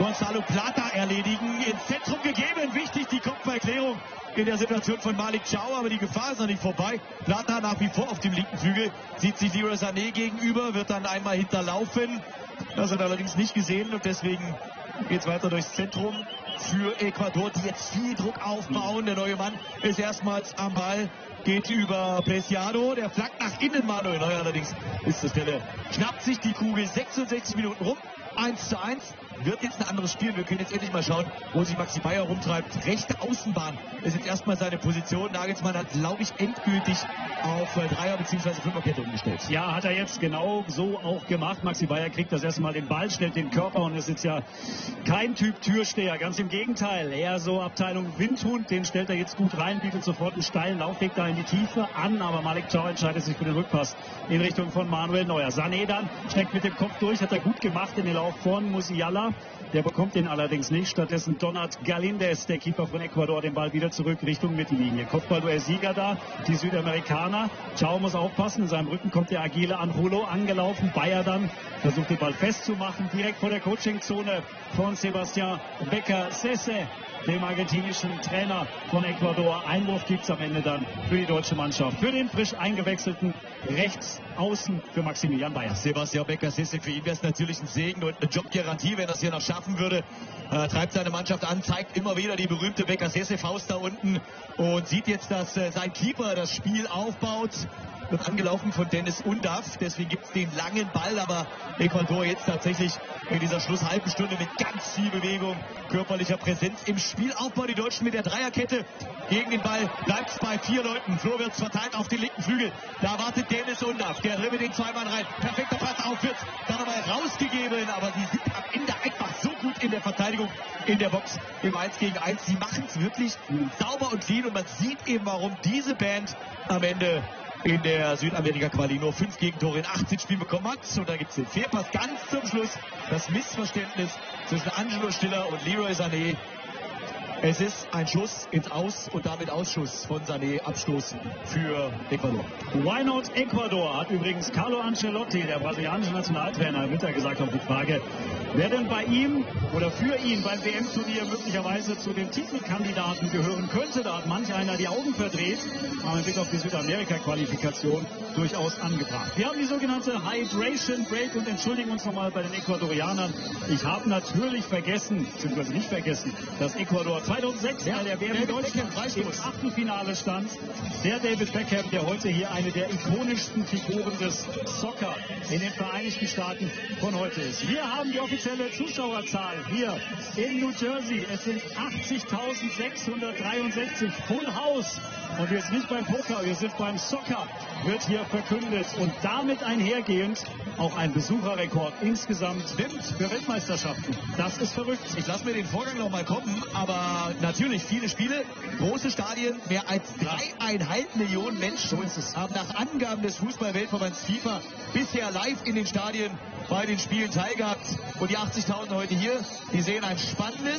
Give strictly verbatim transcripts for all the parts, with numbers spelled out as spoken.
Gonzalo Plata erledigen. Ins Zentrum gegeben. Wichtig die Kopfballklärung in der Situation von Malik Thiaw, aber die Gefahr ist noch nicht vorbei. Plata nach wie vor auf dem linken Flügel, sieht sich Leroy Sané gegenüber, wird dann einmal hinterlaufen. Das hat er allerdings nicht gesehen und deswegen geht es weiter durchs Zentrum für Ecuador, die jetzt viel Druck aufbauen. Der neue Mann ist erstmals am Ball, geht über Preciado, der flackt nach innen. Manuel Neuer allerdings ist zur Stelle, schnappt sich die Kugel, sechsundsechzig Minuten rum, eins zu eins. Wird jetzt ein anderes Spiel. Wir können jetzt endlich mal schauen, wo sich Maxi Bayer rumtreibt. Rechte Außenbahn ist jetzt erstmal seine Position. Nagelsmann hat, glaube ich, endgültig auf Dreier- bzw. Fünferkette umgestellt. Ja, hat er jetzt genau so auch gemacht. Maxi Bayer kriegt das erste Mal den Ball, stellt den Körper und ist jetzt ja kein Typ Türsteher. Ganz im Gegenteil. Eher so Abteilung Windhund. Den stellt er jetzt gut rein, bietet sofort einen steilen Laufweg da in die Tiefe an. Aber Malik Thiaw entscheidet sich für den Rückpass in Richtung von Manuel Neuer. Sané dann steckt mit dem Kopf durch, hat er gut gemacht in den Lauf von Musiala. Der bekommt den allerdings nicht. Stattdessen donnert Galindez, der Keeper von Ecuador, den Ball wieder zurück Richtung Mittellinie. Kopfballduell-Sieger da, die Südamerikaner. Thiaw muss aufpassen. In seinem Rücken kommt der agile Angulo angelaufen. Bayer dann versucht den Ball festzumachen. Direkt vor der Coachingzone von Sebastián Beccacece, dem argentinischen Trainer von Ecuador. Einwurf gibt es am Ende dann für die deutsche Mannschaft. Für den frisch eingewechselten Rechtsaußen für Maximilian Bayer. Sebastián Beccacece, für ihn wäre es natürlich ein Segen und eine Jobgarantie, wenn er es hier noch schaffen würde. Er treibt seine Mannschaft an, zeigt immer wieder die berühmte Beccacece-Faust da unten und sieht jetzt, dass äh, sein Keeper das Spiel aufbaut. Wird angelaufen von Dennis Undav, deswegen gibt es den langen Ball, aber Ecuador jetzt tatsächlich in dieser Schlusshalben Stunde mit ganz viel Bewegung, körperlicher Präsenz im Spielaufbau. Die Deutschen mit der Dreierkette gegen den Ball, bleibt es bei vier Leuten. Flo wird verteilt auf den linken Flügel, da wartet Dennis Undav, der dribbelt den Zweimann rein, perfekter Pass auf wird, dann nochmal rausgegeben, aber sie sind am Ende einfach so gut in der Verteidigung, in der Box im eins gegen eins. Sie machen es wirklich sauber und clean und man sieht eben, warum diese Band am Ende in der Südamerika-Quali nur fünf Gegentore in achtzehn Spielen bekommen hat. Und da gibt es den Fehlpass ganz zum Schluss. Das Missverständnis zwischen Angelo Stiller und Leroy Sané. Es ist ein Schuss ins Aus und damit Ausschuss von Sané, Abstoß für Ecuador. Why not Ecuador, hat übrigens Carlo Ancelotti, der brasilianische Nationaltrainer, im Winter gesagt auf die Frage, wer denn bei ihm oder für ihn beim W M-Turnier möglicherweise zu den Titelkandidaten gehören könnte. Da hat manch einer die Augen verdreht, aber mit Blick auf die Südamerika-Qualifikation durchaus angebracht. Wir haben die sogenannte Hydration Break und entschuldigen uns nochmal bei den Ecuadorianern. Ich habe natürlich vergessen, beziehungsweise nicht vergessen, dass Ecuador zweitausendsechs, ja, der W M in Deutschland im Achtelfinale stand. Der David Beckham, der heute hier eine der ikonischsten Figuren des Soccer in den Vereinigten Staaten von heute ist. Wir haben die offizielle Zuschauerzahl hier in New Jersey. Es sind achtzigtausendsechshundertdreiundsechzig, Full House. Und wir sind nicht beim Poker, wir sind beim Soccer, wird hier verkündet. Und damit einhergehend auch ein Besucherrekord insgesamt für Weltmeisterschaften. Das ist verrückt. Ich lasse mir den Vorgang noch mal kommen, aber natürlich viele Spiele, große Stadien, mehr als dreieinhalb Millionen Menschen haben nach Angaben des Fußball-Weltverbands FIFA bisher live in den Stadien bei den Spielen teilgehabt. Und die achtzigtausend heute hier, die sehen ein spannendes,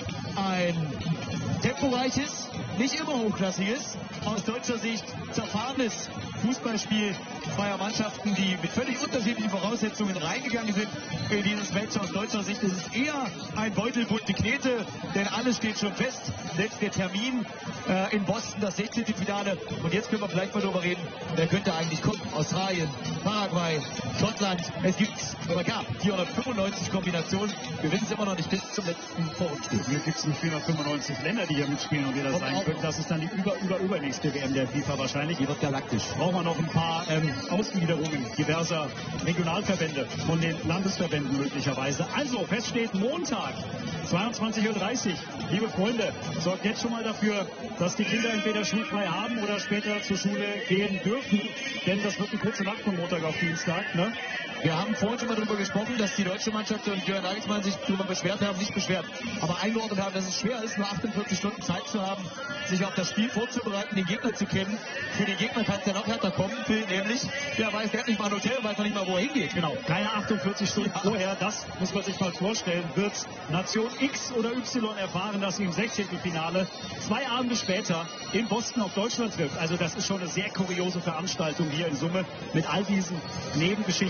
ein temporeiches, nicht immer hochklassiges, aus deutscher Sicht zerfahrenes Fußballspiel zweier Mannschaften, die mit völlig unterschiedlichen Voraussetzungen reingegangen sind in dieses Match. Aus deutscher Sicht ist es eher ein Beutel bunte Knete, denn alles steht schon fest. Selbst der Termin äh, in Boston, das sechzehnte Finale. Und jetzt können wir vielleicht mal darüber reden, wer könnte eigentlich kommen? Australien, Paraguay, Schottland. Es gibt, oder gab vierhundertfünfundneunzig Kombinationen. Wir wissen es immer noch nicht bis zum letzten Vorrundenspiel. Hier gibt es nicht vierhundertfünfundneunzig Länder, die hier mitspielen und wieder Kommt sein können. Das ist dann die über, über, übernächste W M der FIFA wahrscheinlich. Die wird galaktisch. Brauchen wir noch ein paar ähm, Ausgliederungen diverser Regionalverbände von den Landesverbänden möglicherweise. Also, fest steht Montag, zweiundzwanzig Uhr dreißig. Liebe Freunde, sorgt jetzt schon mal dafür, dass die Kinder entweder schulfrei haben oder später zur Schule gehen dürfen. Denn das wird eine kurze Nacht von Montag auf Dienstag. Ne? Wir haben vorhin schon mal darüber gesprochen, dass die deutsche Mannschaft und Jürgen Nagelsmann sich darüber beschwert haben, nicht beschwert, aber eingeordnet haben, dass es schwer ist, nur achtundvierzig Stunden Zeit zu haben, sich auf das Spiel vorzubereiten, den Gegner zu kennen. Für den Gegner kann es ja noch härter kommen, nämlich, der weiß, der hat nicht mal ein Hotel, weiß noch nicht mal, wo er hingeht. Genau, keine achtundvierzig Stunden ja. vorher, das muss man sich mal vorstellen, wird Nation X oder Y erfahren, dass sie im sechzehnten Finale zwei Abende später in Boston auf Deutschland trifft. Also das ist schon eine sehr kuriose Veranstaltung hier in Summe mit all diesen Nebengeschichten, die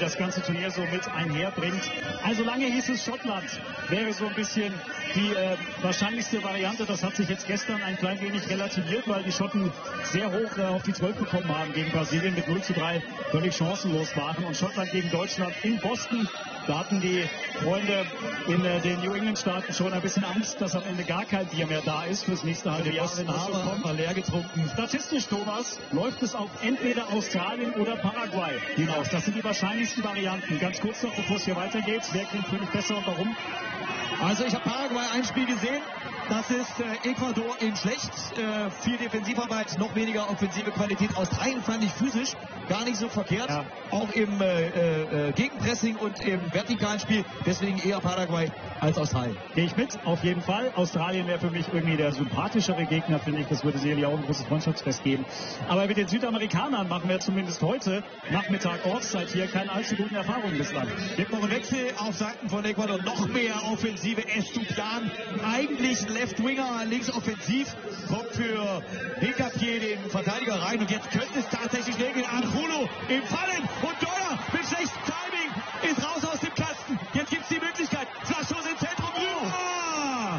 das ganze Turnier so mit einherbringt. Also lange hieß es, Schottland wäre so ein bisschen die äh, wahrscheinlichste Variante. Das hat sich jetzt gestern ein klein wenig relativiert, weil die Schotten sehr hoch äh, auf die zwölf bekommen haben gegen Brasilien, mit null zu drei völlig chancenlos waren. Und Schottland gegen Deutschland in Boston, da hatten die Freunde in äh, den New England-Staaten schon ein bisschen Angst, dass am Ende gar kein Bier mehr da ist fürs nächste halbe Jahr. Wenn das schon kommt, mal leer getrunken. Statistisch, Thomas, läuft es auf entweder Australien oder Paraguay hinaus. Das sind die wahrscheinlichsten Varianten. Ganz kurz noch, bevor es hier weitergeht, wer klingt für mich besser und warum? Also ich habe Paraguay ein Spiel gesehen. Das ist äh, Ecuador in schlecht. Äh, viel Defensivarbeit, noch weniger offensive Qualität. Australien fand ich physisch gar nicht so verkehrt. Ja. Auch im äh, äh, Gegenpressing und im vertikalen Spiel. Deswegen eher Paraguay als Australien. Gehe ich mit, auf jeden Fall. Australien wäre für mich irgendwie der sympathischere Gegner, finde ich. Das würde sicherlich auch ein großes Freundschaftsfest geben. Aber mit den Südamerikanern machen wir zumindest heute Nachmittag Ortszeit hier keine allzu guten Erfahrungen bislang. Gibt noch einen Wechsel auf Seiten von Ecuador. Noch mehr Offensive. Estupiñán, eigentlich Left Winger, links offensiv, kommt für Hincapié den Verteidiger rein und jetzt könnte es tatsächlich regeln. Angulo im Fallen und Deuer mit schlechtem Timing ist raus aus dem Kasten. Jetzt gibt es die Möglichkeit. Flaschschuss im Zentrum. Ja.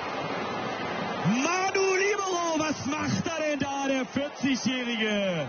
Manu Libero, was macht er denn da, der vierzigjährige?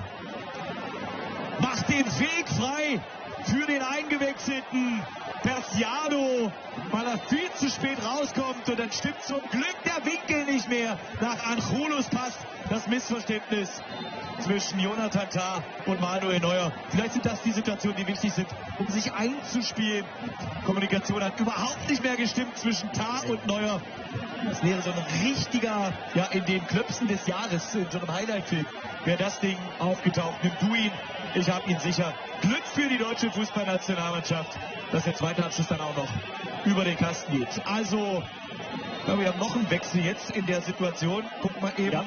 Macht den Weg frei für den eingewechselten Persiano, weil er viel zu spät rauskommt und dann stimmt zum Glück der Winkel nicht mehr. Nach Angulos passt das Missverständnis zwischen Jonathan Tah und Manuel Neuer. Vielleicht sind das die Situationen, die wichtig sind, um sich einzuspielen. Kommunikation hat überhaupt nicht mehr gestimmt zwischen Tah und Neuer. Das wäre so ein richtiger, ja, in den Klöpsen des Jahres, in so einem Highlight-Film, wäre das Ding aufgetaucht. Nimm du ihn, ich habe ihn sicher. Glück für die deutsche Fußballnationalmannschaft, dass der zweite Abschluss dann auch noch über den Kasten geht. Also, ja, wir haben noch einen Wechsel jetzt in der Situation. Guck mal eben.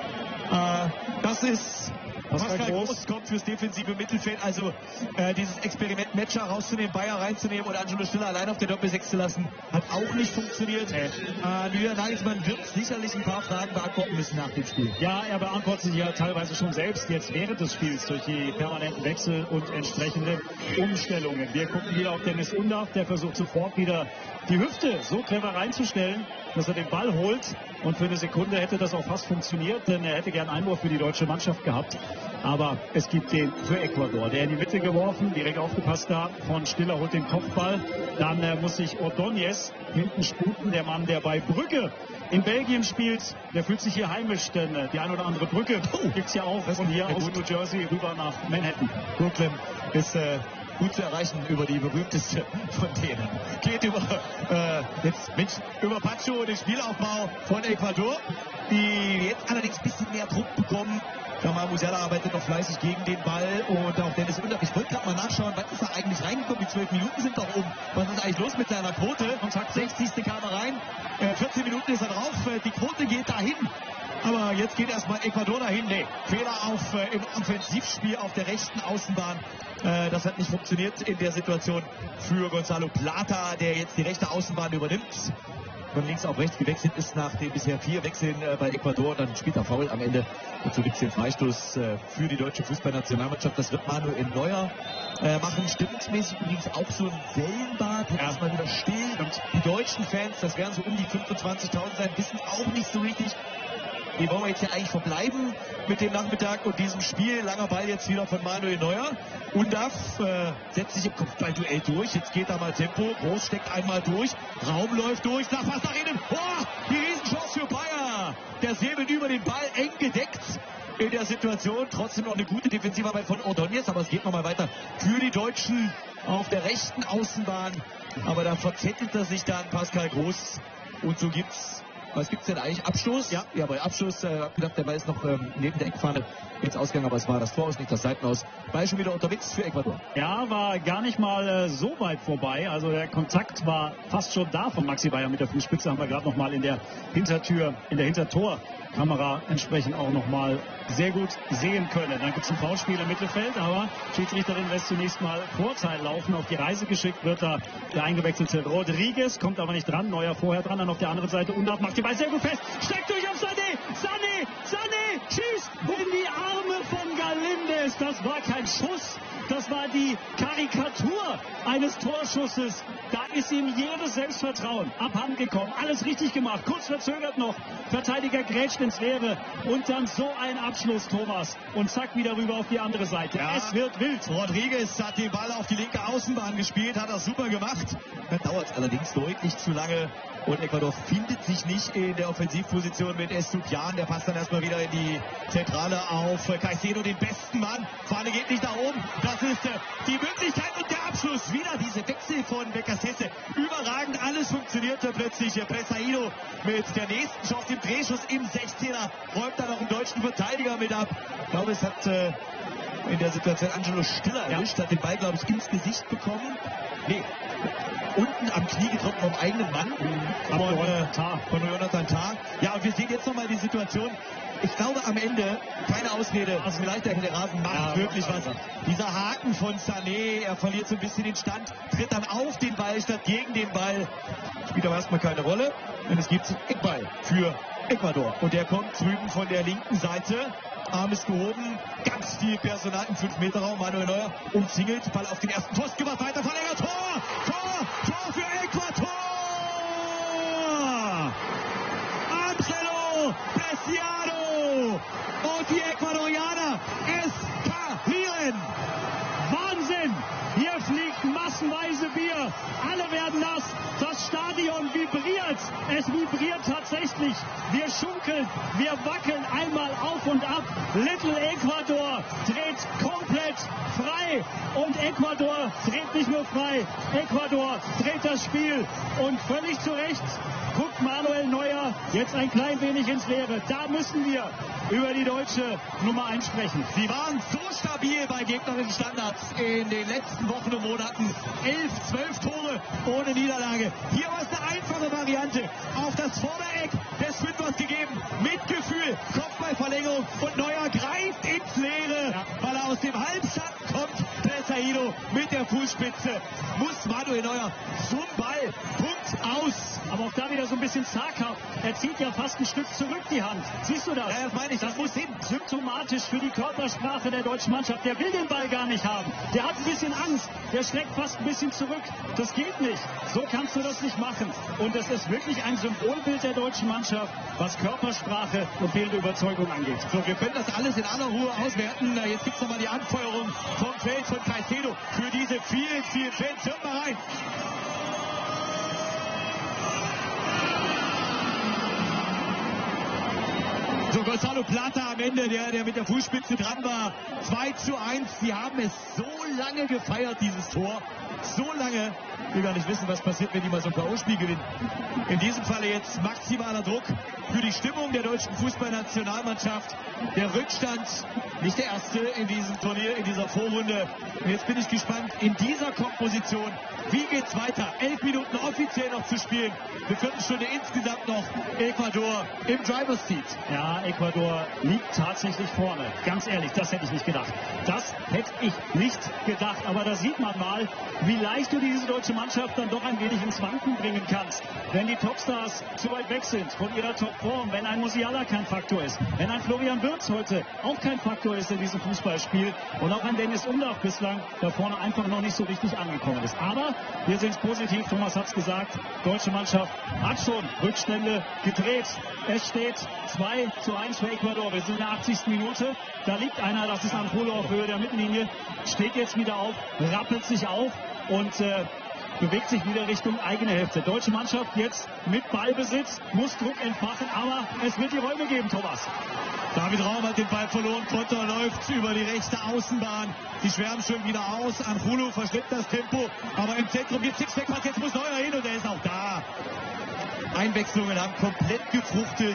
Ja. Äh, das ist Pascal Groß, kommt fürs defensive Mittelfeld. Also äh, dieses Experiment Metscher rauszunehmen, Bayer reinzunehmen oder Angelo Stiller allein auf der Doppel-Sechs zu lassen, hat auch nicht funktioniert. Äh, Julian Nagelsmann wird sicherlich ein paar Fragen beantworten müssen nach dem Spiel. Ja, er beantwortet sich ja teilweise schon selbst jetzt während des Spiels durch die permanenten Wechsel und entsprechende Umstellungen. Wir gucken wieder auf Dennis Undaff, der versucht sofort wieder die Hüfte so clever reinzustellen, dass er den Ball holt. Und für eine Sekunde hätte das auch fast funktioniert, denn er hätte gern Einwurf für die deutsche Mannschaft gehabt. Aber es gibt den für Ecuador. Der in die Mitte geworfen, direkt aufgepasst da. Von Stiller holt den Kopfball. Dann äh, muss sich Ordóñez hinten sputen. Der Mann, der bei Brügge in Belgien spielt, der fühlt sich hier heimisch, denn äh, die ein oder andere Brücke oh, gibt es ja auch von hier aus New Jersey rüber nach Manhattan. Brooklyn ist äh, gut zu erreichen über die berühmteste von denen. Geht über, äh, jetzt Mensch, über Pacho, den Spielaufbau von Ecuador, die jetzt allerdings ein bisschen mehr Druck bekommen. Jamal Musiala arbeitet noch fleißig gegen den Ball und auch Dennis Undaff. Ich wollte gerade mal nachschauen, wann ist er eigentlich reingekommen? Die zwölf Minuten sind doch um. Was ist eigentlich los mit seiner Quote? Kontakt sechzigste kam er rein. Äh, vierzehn Minuten ist er drauf. Äh, die Quote geht dahin. Aber jetzt geht erstmal Ecuador dahin. Nee, Fehler auf, äh, im Offensivspiel auf der rechten Außenbahn. Äh, das hat nicht funktioniert in der Situation für Gonzalo Plata, der jetzt die rechte Außenbahn übernimmt. Von links auf rechts gewechselt ist nach den bisher vier Wechseln äh, bei Ecuador. Dann spielt er faul am Ende. Dazu gibt es den Freistoß äh, für die deutsche Fußballnationalmannschaft. Das wird Manuel Neuer äh, machen. Stimmungsmäßig übrigens auch so ein Wellenbad. Jetzt ist mal wieder still. Und die deutschen Fans, das werden so um die fünfundzwanzigtausend sein, wissen auch nicht so richtig, wie wollen wir jetzt hier eigentlich verbleiben mit dem Nachmittag und diesem Spiel. Langer Ball jetzt wieder von Manuel Neuer. Undaff äh, setzt sich im Kopfballduell durch. Jetzt geht da mal Tempo. Groß steckt einmal durch. Raum läuft durch. Nach fast nach innen. Boah, die Riesenchance für Bayer. Der säbelt über den Ball, eng gedeckt in der Situation. Trotzdem noch eine gute Defensivarbeit von Ordóñez. Aber es geht nochmal weiter für die Deutschen auf der rechten Außenbahn. Aber da verzettelt er sich dann Pascal Groß. Und so gibt's Was gibt's denn eigentlich? Abstoß? Ja, ja, bei Abstoß, äh, hab gedacht, der Ball ist noch ähm, neben der Eckfahne ins Ausgang, aber es war das Tor aus, nicht das Seitenaus. Ball schon wieder unterwegs für Ecuador. Ja, war gar nicht mal äh, so weit vorbei. Also der Kontakt war fast schon da von Maxi Bayer mit der Fußspitze. Haben wir gerade noch mal in der Hintertür, in der Hintertorkamera entsprechend auch noch mal sehr gut sehen können. Dann gibt es ein Foulspiel im Mittelfeld, aber Schiedsrichterin lässt zunächst mal Vorteil laufen. Auf die Reise geschickt wird da der eingewechselte Rodriguez, kommt aber nicht dran. Neuer vorher dran, dann auf der anderen Seite Undaff macht den Ball sehr gut fest. Steckt durch auf Sané, Sané, Sané, schießt in die Arme von Galindez. das war kein Schuss, das war die Karikatur eines Torschusses. Da ist ihm jedes Selbstvertrauen abhandengekommen. Alles richtig gemacht, kurz verzögert noch. Verteidiger grätscht ins Leere und dann so ein Abschluss, Thomas. Und zack, wieder rüber auf die andere Seite. Ja. Es wird wild. Rodriguez hat den Ball auf die linke Außenbahn gespielt, hat das super gemacht. Dann dauert es allerdings deutlich zu lange. Und Ecuador findet sich nicht in der Offensivposition mit Estupiñán. Der passt dann erstmal wieder in die Zentrale auf Caicedo, den besten Mann. Fahne geht nicht nach oben. Das ist äh, die Möglichkeit und der Abschluss. Wieder diese Wechsel von Becasese. Überragend, alles funktionierte plötzlich. Pressaído mit der nächsten Chance im Drehschuss im sechzehner. Räumt dann noch einen deutschen Verteidiger mit ab. Ich glaube, es hat äh, in der Situation Angelo Stiller erwischt. Ja. Hat den Ball, glaube ich, ins Gesicht bekommen. Nee. Unten am Knie getroffen vom eigenen Mann. Aber von, äh, von Jonathan Tah. Ja, und wir sehen jetzt nochmal die Situation. Ich glaube am Ende, keine Ausrede, also vielleicht der Rasen macht ja, wirklich was. was. Dieser Haken von Sané, er verliert so ein bisschen den Stand, tritt dann auf den Ball statt gegen den Ball. Spielt aber erstmal keine Rolle, denn es gibt Eckball für Ecuador. Und der kommt drüben von der linken Seite. Arm ist gehoben, ganz viel Personal im fünf Meter Raum. Manuel Neuer umzingelt, Ball auf den ersten Post gemacht, weiter verlängert, Tor! Tor! Tor für Ecuador! Marcelo Preciado! Und die Ecuadorianer eskalieren! Wahnsinn! Hier fliegt massenweise Bier. Alle werden nass. Das Stadion vibriert. Es vibriert tatsächlich. Wir schunkeln, wir wackeln einmal auf und ab. Little Ecuador dreht komplett frei. Und Ecuador dreht nicht nur frei. Ecuador dreht das Spiel. Und völlig zu Recht guckt Manuel Neuer jetzt ein klein wenig ins Leere. Da müssen wir über die deutsche Nummer eins sprechen. Sie waren so stabil bei gegnerischen Standards in den letzten Wochen und Monaten. elf, zwölf Tore ohne Niederlage. Hier war es eine einfache Variante. Auf das Vordereck des Fünfers gegeben. Mit Gefühl. Kopfballverlängerung. Und Neuer greift ins Leere, ja, weil er aus dem Halbschatten kommt. Pressaído mit der Fußspitze. Muss Manuel Neuer zum Ball. Punkt aus. Aber auch da wieder so ein bisschen zaghaft. Er zieht ja fast ein Stück zurück die Hand. Siehst du das? Ja, das meine ich. Das, das muss hin. Symptomatisch für die Körpersprache der deutschen Mannschaft. Der will den Ball gar nicht haben. Der hat ein bisschen Angst. Der schreckt fast ein bisschen zurück. Das geht nicht. So kannst du das nicht machen. Und es ist wirklich ein Symbolbild der deutschen Mannschaft, was Körpersprache und fehlende Überzeugung angeht. So, wir können das alles in aller Ruhe auswerten. Jetzt gibt es nochmal die Anfeuerung vom Feld von Caicedo für diese vielen, vielen Fans. Hört mal rein. So, Gonzalo Plata am Ende, der, der mit der Fußspitze dran war. zwei zu eins. Sie haben es so lange gefeiert, dieses Tor. So lange. Ich will gar nicht wissen, was passiert, wenn die mal so ein K O-Spiel gewinnen. In diesem Falle jetzt maximaler Druck für die Stimmung der deutschen Fußballnationalmannschaft. Der Rückstand, nicht der erste in diesem Turnier, in dieser Vorrunde. Und jetzt bin ich gespannt, in dieser Komposition, wie geht's weiter? Elf Minuten offiziell noch zu spielen. Eine Viertelstunde insgesamt noch. Ecuador im Driver's Seat. Ja, Ecuador liegt tatsächlich vorne. Ganz ehrlich, das hätte ich nicht gedacht. Das hätte ich nicht gedacht. Aber da sieht man mal, wie leicht du diese deutsche Mannschaft dann doch ein wenig ins Wanken bringen kannst. Wenn die Topstars zu weit weg sind von ihrer Topform, wenn ein Musiala kein Faktor ist, wenn ein Florian Wirtz heute auch kein Faktor ist in diesem Fußballspiel und auch ein Dennis Undaff bislang da vorne einfach noch nicht so richtig angekommen ist. Aber wir sehen es positiv, Thomas hat es gesagt, deutsche Mannschaft hat schon Rückstände gedreht. Es steht zwei zu eins für Ecuador. Wir sind in der achtzigsten Minute. Da liegt einer, das ist Angulo auf Höhe der Mittellinie, steht jetzt wieder auf, rappelt sich auf und äh, bewegt sich wieder Richtung eigene Hälfte. Deutsche Mannschaft jetzt mit Ballbesitz, muss Druck entfachen, aber es wird die Räume geben, Thomas. David Raum hat den Ball verloren, Konter läuft über die rechte Außenbahn. Die schwärmen schon wieder aus. Angulo verschleppt das Tempo, aber im Zentrum gibt es Sixpack, jetzt muss Neuer hin und er ist auch da. Einwechslungen haben komplett gefruchtet.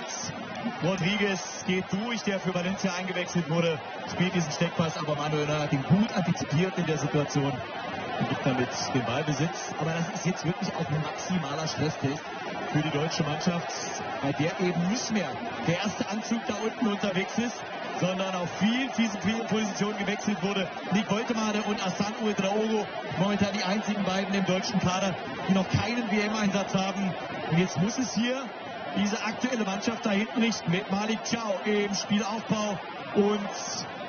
Rodriguez geht durch, der für Valencia eingewechselt wurde, spielt diesen Steckpass, aber Manuel Neuer hat ihn gut antizipiert in der Situation und gibt damit den Ballbesitz. Aber das ist jetzt wirklich auch ein maximaler Stresstest für die deutsche Mannschaft, bei der eben nicht mehr der erste Anzug da unten unterwegs ist, sondern auf vielen, vielen, vielen Positionen gewechselt wurde. Nick Woltemade und Hassan Ouedraogo, momentan die einzigen beiden im deutschen Kader, die noch keinen W M-Einsatz haben. Und jetzt muss es hier diese aktuelle Mannschaft da hinten richten mit Malik Thiaw im Spielaufbau und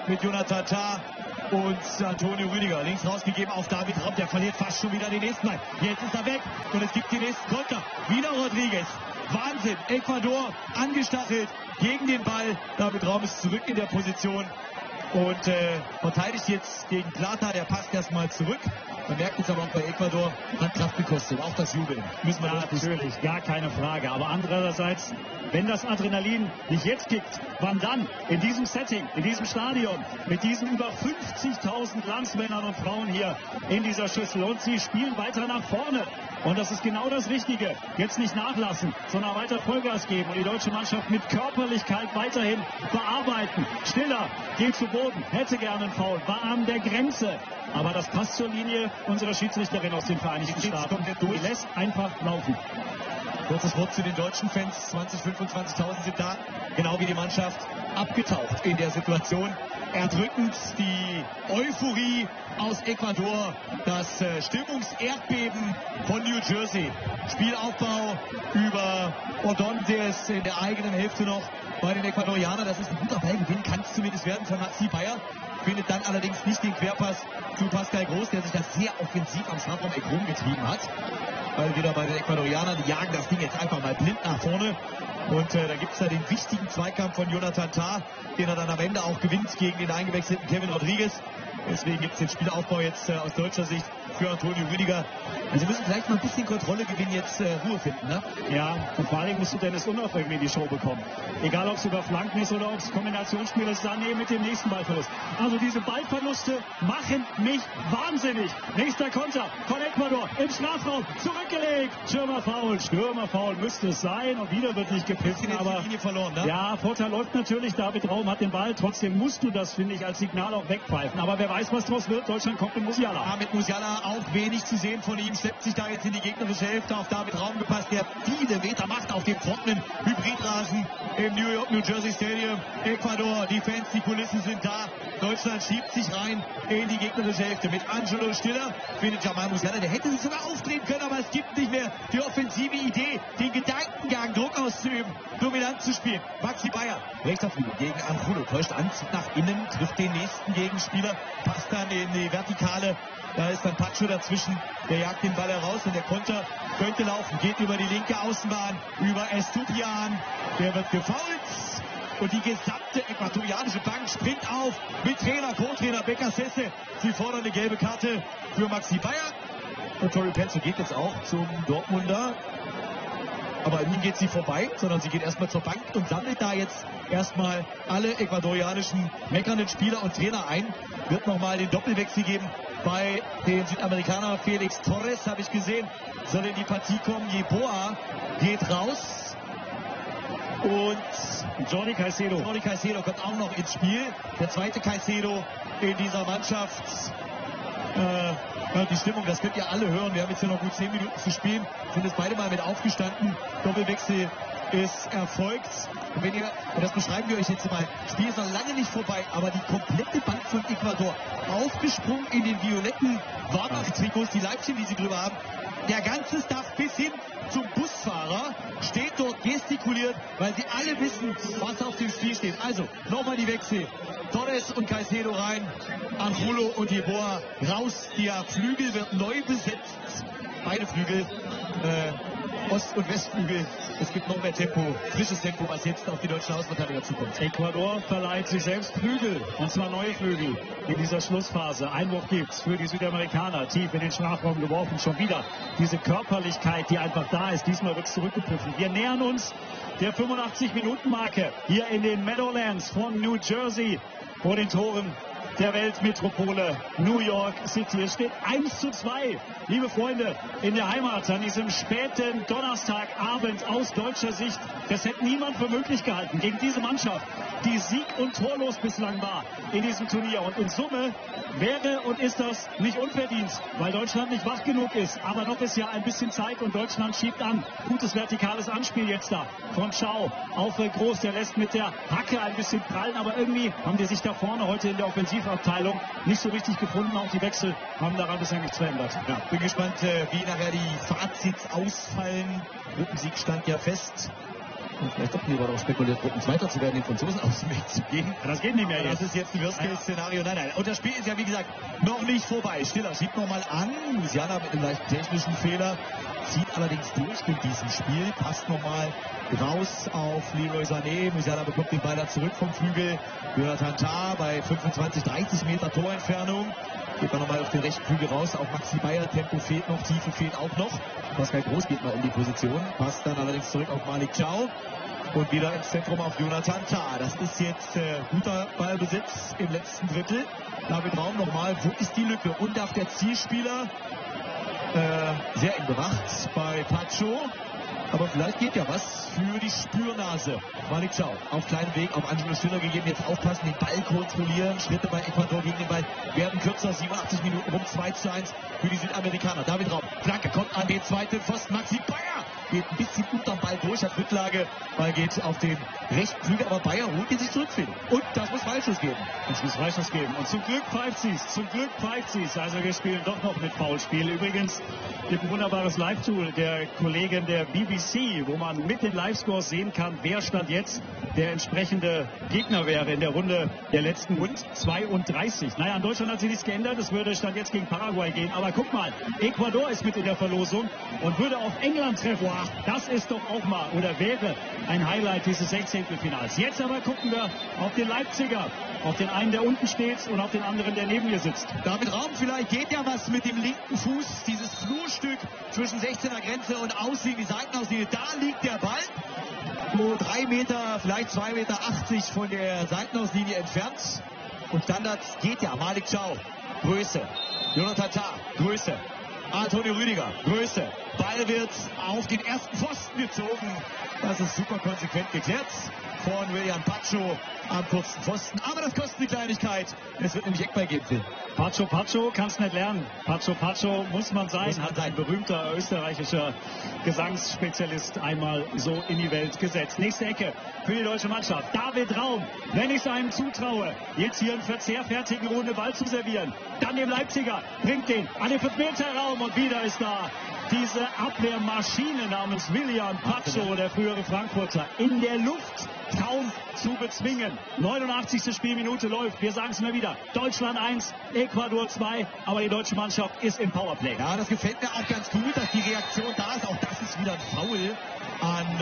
mit Jonathan Tah und Antonio Rüdiger. Links rausgegeben auf David Raum, der verliert fast schon wieder den nächsten Mal. Jetzt ist er weg und es gibt den nächsten Konter. Wieder Rodriguez. Wahnsinn. Ecuador angestachelt gegen den Ball. David Raum ist zurück in der Position und äh, verteidigt jetzt gegen Plata. Der passt erstmal zurück. Man merkt jetzt aber auch bei Ecuador, hat Kraft gekostet. Auch das Jubeln. Müssen wir ja, natürlich, gar keine Frage. Aber andererseits, wenn das Adrenalin nicht jetzt kickt, wann dann? In diesem Setting, in diesem Stadion, mit diesen über fünfzigtausend Landsmännern und Frauen hier in dieser Schüssel. Und sie spielen weiter nach vorne. Und das ist genau das Richtige. Jetzt nicht nachlassen, sondern weiter Vollgas geben. Und die deutsche Mannschaft mit Körperlichkeit weiterhin bearbeiten. Stiller geht zu Boden, hätte gerne einen Foul, war an der Grenze. Aber das passt zur Linie unserer Schiedsrichterin aus den Vereinigten Staaten. Die lässt einfach laufen. Kurzes Wort zu den deutschen Fans. zwanzig, fünfundzwanzigtausend sind da. Genau wie die Mannschaft abgetaucht in der Situation. Erdrückend die Euphorie aus Ecuador. Das äh, Stimmungserdbeben von New Jersey. Spielaufbau über Ordonez in der eigenen Hälfte noch bei den Ecuadorianern. Das ist ein guter Ballgewinn. Kann es zumindest werden von Maxi Bayer. Findet dann allerdings nicht den Querpass zu Pascal Groß, der sich das sehr offensiv am Strafraum Eck rumgetrieben hat. Weil wieder bei den Ecuadorianern, die jagen das Ding jetzt einfach mal blind nach vorne. Und äh, da gibt es da den wichtigen Zweikampf von Jonathan Tah, den er dann am Ende auch gewinnt gegen den eingewechselten Kevin Rodriguez. Deswegen gibt es den Spielaufbau jetzt äh, aus deutscher Sicht für Antonio Rüdiger. Also sie müssen vielleicht mal ein bisschen Kontrolle gewinnen, jetzt äh, Ruhe finden, ne? Ja, und vor allem musst du Dennis Unhoff irgendwie in die Show bekommen. Egal, ob es über Flanken ist oder ob es Kombinationsspiel ist, Sané mit dem nächsten Ballverlust. Also diese Ballverluste machen mich wahnsinnig. Nächster Konter von Ecuador im Strafraum, zurückgelegt. Stürmerfoul, Stürmerfoul müsste es sein und wieder wird nicht gepfiffen, aber die Linie verloren, ne? Ja, Vorteil läuft natürlich, David Raum hat den Ball, trotzdem musst du das, finde ich, als Signal auch wegpfeifen. Aber wer weiß, was draus wird, Deutschland kommt mit Musiala. Ja, mit Musiala auch wenig zu sehen von ihm, schleppt sich da jetzt in die gegnerische Hälfte, auf David Raum gepasst, der viele Meter macht auf dem trockenen Hybridrasen im New York, New Jersey Stadium. Ecuador, die Fans, die Kulissen sind da. Deutschland schiebt sich rein in die gegnerische Hälfte mit Angelo Stiller. Findet Jamal Musiala, der hätte sich sogar aufdrehen können, aber es gibt nicht mehr die offensive Idee, den Gedankengang, Druck auszuüben, dominant zu spielen. Maxi Bayer, rechter Flügel gegen Angulo, täuscht an, zieht nach innen, trifft den nächsten Gegenspieler, passt dann in die Vertikale. Da ist dann Pacho dazwischen, der jagt den Ball heraus und der Konter könnte laufen, geht über die linke Außenbahn, über Estupiñán, der wird gefoult. Und die gesamte äquatorianische Bank springt auf mit Trainer, Co-Trainer Becasese. Sie fordern eine gelbe Karte für Maxi Bayer. Und Tori Penzo geht jetzt auch zum Dortmunder. Aber an ihm geht sie vorbei, sondern sie geht erstmal zur Bank und sammelt da jetzt erstmal alle ecuadorianischen meckernden Spieler und Trainer ein. Wird nochmal den Doppelwechsel geben bei den Südamerikanern. Felix Torres, habe ich gesehen, soll in die Partie kommen. Yeboah geht raus. Und Jordi Caicedo. Jordi Caicedo kommt auch noch ins Spiel. Der zweite Caicedo in dieser Mannschaft. Äh, die Stimmung, das könnt ihr alle hören. Wir haben jetzt hier noch gut zehn Minuten zu spielen. Sind jetzt beide mal mit aufgestanden. Doppelwechsel ist erfolgt. Und wenn ihr, und das beschreiben wir euch jetzt mal, das Spiel ist noch lange nicht vorbei, aber die komplette Bank von Ecuador aufgesprungen in den violetten Warnach-Trikots, die Leibchen, die sie drüber haben. Der ganze Staff bis hin zum Busfahrer steht dort, gestikuliert, weil sie alle wissen, was auf dem Spiel steht. Also, nochmal die Wechsel. Torres und Caicedo rein, Angulo und Yeboah raus. Der Flügel wird neu besetzt. Beide Flügel, äh, Ost- und Westflügel. Es gibt noch mehr Tempo, frisches Tempo, was jetzt auf die deutschen Außenverteidiger zukommt. Ecuador verleiht sich selbst Flügel, und zwar neue Flügel in dieser Schlussphase. Einwurf gibt's für die Südamerikaner, tief in den Strafraum geworfen, schon wieder diese Körperlichkeit, die einfach da ist. Diesmal wird zurückgepfiffen. Wir nähern uns der fünfundachtzig-Minuten-Marke hier in den Meadowlands von New Jersey vor den Toren der Weltmetropole New York City. Es steht eins zu zwei, liebe Freunde, in der Heimat an diesem späten Donnerstagabend aus deutscher Sicht. Das hätte niemand für möglich gehalten gegen diese Mannschaft, die sieg- und torlos bislang war in diesem Turnier. Und in Summe wäre und ist das nicht unverdient, weil Deutschland nicht wach genug ist. Aber noch ist ja ein bisschen Zeit und Deutschland schiebt an. Gutes vertikales Anspiel jetzt da von Schau auf Groß. Der lässt mit der Hacke ein bisschen prallen, aber irgendwie haben die sich da vorne heute in der Offensivabteilung nicht so richtig gefunden. Auch die Wechsel haben daran bisher nichts verändert. Ja, bin gespannt, wie nachher die Fazits ausfallen. Gruppensieg stand ja fest. Vielleicht doch lieber darauf spekuliert, Gruppenzweiter zu werden, den Franzosen aus dem Weg zu gehen. Das geht nicht mehr Das jetzt. ist jetzt ein Worst-Case-Szenario. Nein, nein. Und das Spiel ist ja, wie gesagt, noch nicht vorbei. Stiller schiebt nochmal an. Musiala mit einem leichten technischen Fehler. Zieht allerdings durch mit diesem Spiel. Passt nochmal raus auf Leroy Sané. Musiala bekommt den Ball da zurück vom Flügel. Jonathan Tah bei fünfundzwanzig, dreißig Meter Torentfernung. Geht man nochmal auf den rechten Flügel raus. Auch Maxi Bayer. Tempo fehlt noch. Tiefe fehlt auch noch. Pascal Groß geht mal um die Position. Passt dann allerdings zurück auf Malik Thiaw. Und wieder ins Zentrum auf Jonathan Tah. Das ist jetzt äh, guter Ballbesitz im letzten Drittel. David Raum nochmal. Wo ist die Lücke? Und darf der Zielspieler äh, sehr eng bewacht bei Pacho. Aber vielleicht geht ja was für die Spürnase. Malik Thiaw auf kleinem Weg auf Angelo Stiller gegeben. Jetzt aufpassen, den Ball kontrollieren. Schritte bei Ecuador gegen den Ball werden kürzer. siebenundachtzig Minuten rum. zwei zu eins für die Südamerikaner. David Raum. Flanke kommt an den zweiten Pfosten. Maxi Bayer geht ein bisschen unterm Ball durch. Hat Rücklage. Ball geht auf den rechten Flügel. Aber Bayer holt ihn sich zurück. Und das muss Freischuss geben. Es muss Freischuss geben. Und zum Glück pfeift sie es. Zum Glück pfeift sie es. Also wir spielen doch noch mit Foulspiel. Übrigens gibt ein wunderbares Live-Tool der Kollegen der B B C, wo man mit den Live-Scores sehen kann, wer stand jetzt der entsprechende Gegner wäre in der Runde der letzten Rund zweiunddreißig. Naja, in Deutschland hat sich nichts geändert. Es würde Stand jetzt gegen Paraguay gehen. Aber guck mal, Ecuador ist mit in der Verlosung und würde auf England treffen. Boah, das ist doch auch mal oder wäre ein Highlight dieses Sechzehntelfinals. Jetzt aber gucken wir auf den Leipziger, auf den einen, der unten steht und auf den anderen, der neben mir sitzt. David Raum, vielleicht geht ja was mit dem linken Fuß. Dieses Flurstück zwischen sechzehner Grenze und Auslinie, die Seitenauslinie. Da liegt der Ball. So drei Meter, vielleicht zwei Meter achtzig von der Seitenauslinie entfernt. Und Standards geht ja. Malik Thiaw, Größe. Jonathan Tah, Größe. Antonio Rüdiger, Größe. Ball wird auf den ersten Pfosten gezogen. Das ist super konsequent geklärt von William Pacho am kurzen Pfosten. Aber das kostet eine Kleinigkeit. Es wird nämlich Eckball geben, Phil. Pacho Pacho kannst nicht lernen. Pacho Pacho muss man sein. Muss man hat sein. ein berühmter österreichischer Gesangsspezialist einmal so in die Welt gesetzt. Nächste Ecke für die deutsche Mannschaft. David Raum, wenn ich es einem zutraue, jetzt hier einen verzehrfertigen Runde Ball zu servieren. Dann dem Leipziger, bringt den an den fünf Meter Raum und wieder ist da diese Abwehrmaschine namens William Pacho, der frühere Frankfurter, in der Luft kaum zu bezwingen. neunundachtzigste Spielminute läuft. Wir sagen es mal wieder. Deutschland eins, Ecuador zwei, aber die deutsche Mannschaft ist im Powerplay. Ja, das gefällt mir auch ganz gut, dass die Reaktion da ist. Auch das ist wieder ein Foul an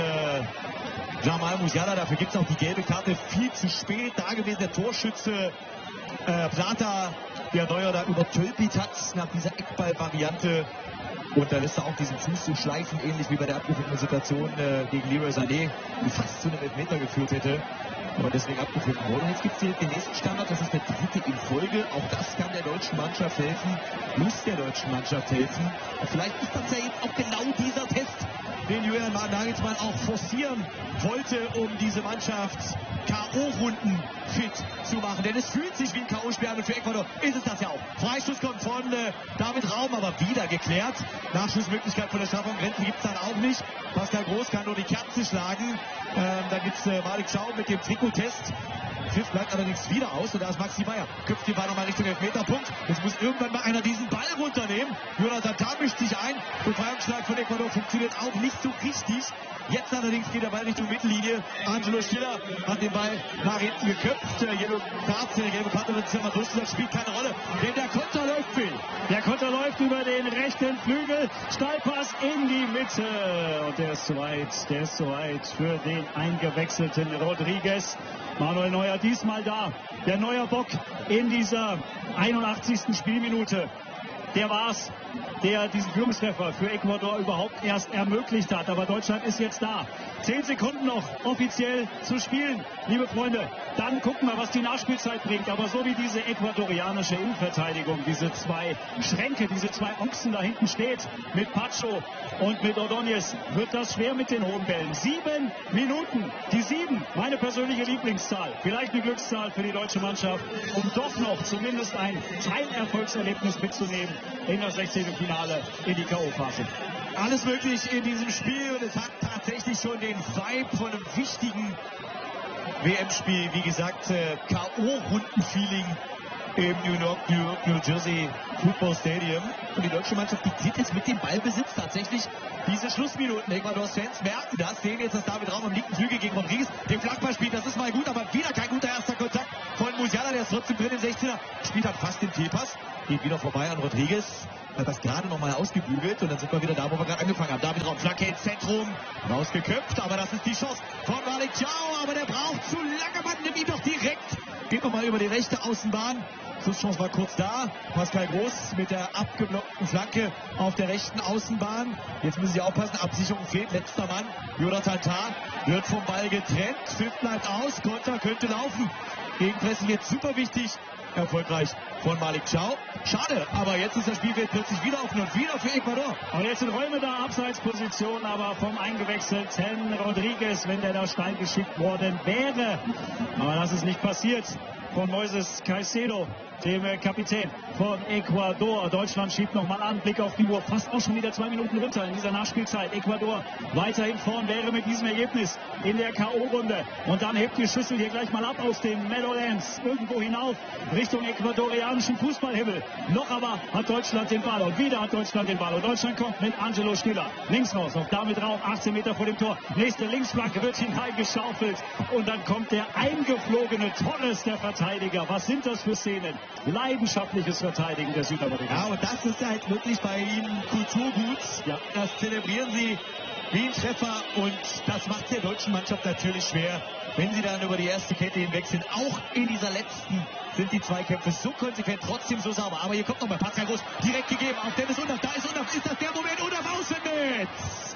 äh, Jamal Musiala. Dafür gibt es auch die gelbe Karte viel zu spät. Da gewesen der Torschütze äh, Plata, der Neuer da übertölpelt hat nach dieser Eckball-Variante. Und da lässt er auch diesen Fuß so schleifen, ähnlich wie bei der abgefilmten Situation äh, gegen Leroy Sané, die fast zu einem Elfmeter geführt hätte. Und deswegen abgepfiffen wurde. Und jetzt gibt es hier den nächsten Standard, das ist der dritte in Folge. Auch das kann der deutschen Mannschaft helfen, muss der deutschen Mannschaft helfen. Und vielleicht ist das ja jetzt auch genau dieser Test, den Julian Nagelsmann auch forcieren wollte, um diese Mannschaft K O-Runden fit zu machen. Denn es fühlt sich wie ein K O-Spiel an und für Ecuador ist es das ja auch. Freistoß kommt von äh, David Raum, aber wieder geklärt. Nachschussmöglichkeit von der Strafraumgrenze gibt es dann auch nicht. Pascal Groß kann nur die Kerze schlagen. Ähm, dann gibt es äh, Malik Thiaw mit dem Trikottest. Pfiff bleibt allerdings wieder aus und da ist Maxi Bayer. Köpft den Ball nochmal Richtung Elfmeterpunkt. Jetzt muss irgendwann mal einer diesen Ball runternehmen. Jonathan Tah mischt sich ein. Befreiungsschlag von Ecuador funktioniert auch nicht so richtig. Jetzt allerdings geht der Ball Richtung Mittellinie. Angelo Stiller hat den Ball nach hinten geköpft. Äh, gelbe Karte, gelbe Karte wird immer durch. Das spielt keine Rolle, denn der Konter läuft viel. Der Konter läuft über den rechten Flügel. Steilpass in die Mitte. Und der ist zu weit. Der ist zu weit für den eingewechselten Rodriguez. Manuel Neuer diesmal da. Der Neuer Bock in dieser einundachtzigsten Spielminute. Der war's, der diesen Führungstreffer für Ecuador überhaupt erst ermöglicht hat. Aber Deutschland ist jetzt da. Zehn Sekunden noch offiziell zu spielen, liebe Freunde. Dann gucken wir, was die Nachspielzeit bringt. Aber so wie diese ecuadorianische Innenverteidigung, diese zwei Schränke, diese zwei Ochsen da hinten steht, mit Pacho und mit Ordóñez, wird das schwer mit den hohen Bällen. Sieben Minuten, die sieben, meine persönliche Lieblingszahl. Vielleicht eine Glückszahl für die deutsche Mannschaft, um doch noch zumindest ein Teilerfolgserlebnis mitzunehmen in das sechzehnte Finale in die K O-Phase. Alles möglich in diesem Spiel und es hat tatsächlich schon den Vibe von einem wichtigen W M-Spiel. Wie gesagt, äh, K O-Runden-Feeling im New York, New York, New Jersey Football Stadium. Und die deutsche Mannschaft diktiert jetzt mit dem Ballbesitz tatsächlich diese Schlussminuten. Ecuadors Fans merken das, sehen jetzt, dass David Raum am linken Flügel gegen Rodriguez den Flankball spielt. Das ist mal gut, aber wieder kein guter erster Kontakt von Musiala, der ist trotzdem drin im sechzehner. Spielt hat fast den Fehlpass, geht wieder vorbei an Rodriguez. Hat das gerade noch mal ausgebügelt und dann sind wir wieder da, wo wir gerade angefangen haben. David Raum, Flanke ins Zentrum, rausgeköpft, aber das ist die Chance von Malick Thiaw, aber der braucht zu lange, man nimmt ihn doch direkt. Geht nochmal über die rechte Außenbahn. Schusschance war kurz da. Pascal Groß mit der abgeblockten Flanke auf der rechten Außenbahn. Jetzt müssen Sie aufpassen, Absicherung fehlt. Letzter Mann, Jonathan Tah, wird vom Ball getrennt. Pfiff bleibt aus, Konter könnte laufen. Gegenpressen jetzt super wichtig. Erfolgreich von Malick Thiaw. Schade, aber jetzt ist das Spielfeld plötzlich wieder offen und wieder für Ecuador. Und jetzt sind Räume da, Abseitsposition, aber vom eingewechselten Rodriguez, wenn der da steil geschickt worden wäre. Aber das ist nicht passiert von Moises Caicedo, dem Kapitän von Ecuador. Deutschland schiebt nochmal an, Blick auf die Uhr, fast auch schon wieder zwei Minuten runter in dieser Nachspielzeit. Ecuador weiterhin vorn, wäre mit diesem Ergebnis in der K O-Runde. Und dann hebt die Schüssel hier gleich mal ab aus den Meadowlands, irgendwo hinauf, Richtung ecuadorianischen Fußballhimmel. Noch aber hat Deutschland den Ball und wieder hat Deutschland den Ball. Und Deutschland kommt mit Angelo Stiller links raus, auf damit Raum, achtzehn Meter vor dem Tor. Nächste Linksflanke wird hineingeschaufelt und dann kommt der eingeflogene Torres, der Verteidiger. Was sind das für Szenen? Leidenschaftliches Verteidigen der Südamerikaner. Ja, und das ist halt wirklich bei ihnen Kulturgut. Ja. Das zelebrieren sie wie ein Treffer und das macht der deutschen Mannschaft natürlich schwer, wenn sie dann über die erste Kette hinweg sind. Auch in dieser letzten sind die Zweikämpfe so konsequent, trotzdem so sauber. Aber hier kommt nochmal Pascal Groß, direkt gegeben auf Dennis Undaff. Da ist Undaff, ist das der Moment, Undaff Außennetz.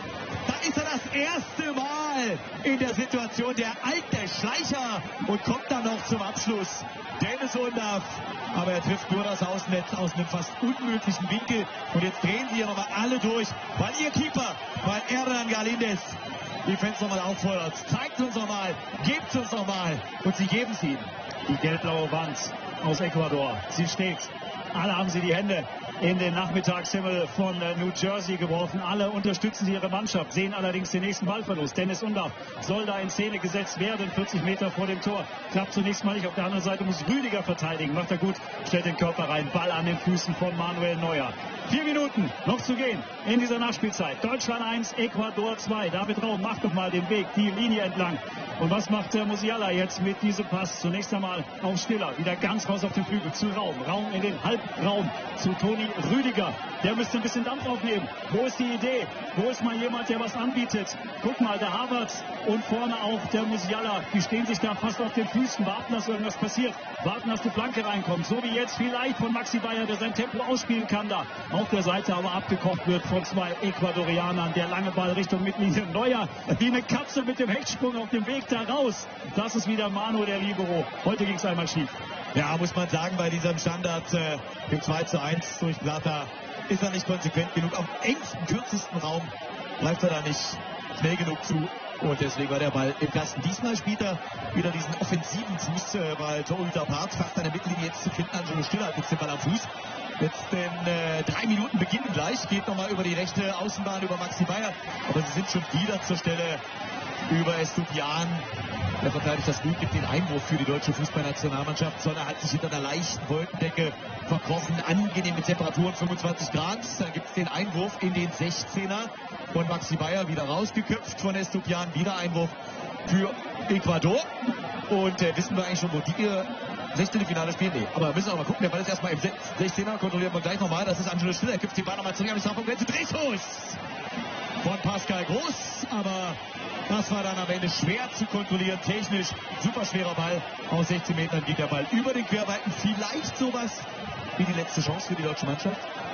Da ist er das erste Mal in der Situation, der alte Schleicher und kommt dann noch zum Abschluss. Dennis Undaff, aber er trifft nur das Außennetz aus einem fast unmöglichen Winkel. Und jetzt drehen sie hier nochmal alle durch, weil ihr Keeper, weil Hernan Galíndez die Fans nochmal auffordert. Zeigt uns nochmal, gebt uns nochmal. Und sie geben es ihnen. Die gelb-blaue Wand aus Ecuador, sie steht. Alle haben sie die Hände in den Nachmittagshimmel von New Jersey geworfen. Alle unterstützen sie ihre Mannschaft, sehen allerdings den nächsten Ballverlust. Dennis Undaff soll da in Szene gesetzt werden, vierzig Meter vor dem Tor. Klappt zunächst mal nicht. Auf der anderen Seite muss Rüdiger verteidigen. Macht er gut, stellt den Körper rein. Ball an den Füßen von Manuel Neuer. Vier Minuten noch zu gehen in dieser Nachspielzeit. Deutschland eins, Ecuador zwei. David Raum macht doch mal den Weg, die Linie entlang. Und was macht der Musiala jetzt mit diesem Pass? Zunächst einmal auf Stiller, wieder ganz raus auf den Flügel zu Raum. Raum in den Halbraum zu Toni Rüdiger. Der müsste ein bisschen Dampf aufnehmen. Wo ist die Idee? Wo ist mal jemand, der was anbietet? Guck mal, der Havertz und vorne auch der Musiala. Die stehen sich da fast auf den Füßen, warten, dass irgendwas passiert. Warten, dass die Flanke reinkommt. So wie jetzt vielleicht von Maxi Bayer, der sein Tempo ausspielen kann da. Auf der Seite aber abgekocht wird von zwei Ecuadorianern. Der lange Ball Richtung Mittellinie. Neuer, wie eine Katze mit dem Hechtsprung auf dem Weg da raus. Das ist wieder Manu, der Libero. Heute ging es einmal schief. Ja, muss man sagen, bei diesem Standard, äh, dem zwei zu eins durch Plata, ist er nicht konsequent genug. Am engsten, kürzesten Raum bleibt er da nicht schnell genug zu. Und deswegen war der Ball im Kasten. Diesmal spielt er wieder diesen offensiven Fuß, äh, weil Torhüter Part fast an der Mittellinie jetzt zu finden. Angelo Stiller hat jetzt den Ball am Fuß. Jetzt in äh, drei Minuten beginnen gleich. Geht nochmal über die rechte Außenbahn, über Maxi Bayer. Aber sie sind schon wieder zur Stelle über Estupian. Der verteidigt das gut, gibt den Einwurf für die deutsche Fußballnationalmannschaft. Sonne hat sich hinter einer leichten Wolkendecke verkrochen. Angenehm mit Temperaturen fünfundzwanzig Grad. Dann gibt es den Einwurf in den sechzehner von Maxi Bayer. Wieder rausgeköpft von Estupian. Wieder Einwurf für Ecuador. Und äh, wissen wir eigentlich schon, wo die ihr sechzehnte Finale spielen? Nee. Aber wir müssen auch mal gucken. Der Ball ist erstmal im sechzehner. Kontrollieren wir gleich nochmal. Das ist Angelo Stiller. Er köpft den Ball nochmal zurück an die Strafraumgrenze. Drehschuss von Pascal Groß. Aber das war dann am Ende schwer zu kontrollieren. Technisch super schwerer Ball. Aus sechzehn Metern geht der Ball über den Querbalken. Vielleicht sowas wie die letzte Chance für die deutsche Mannschaft.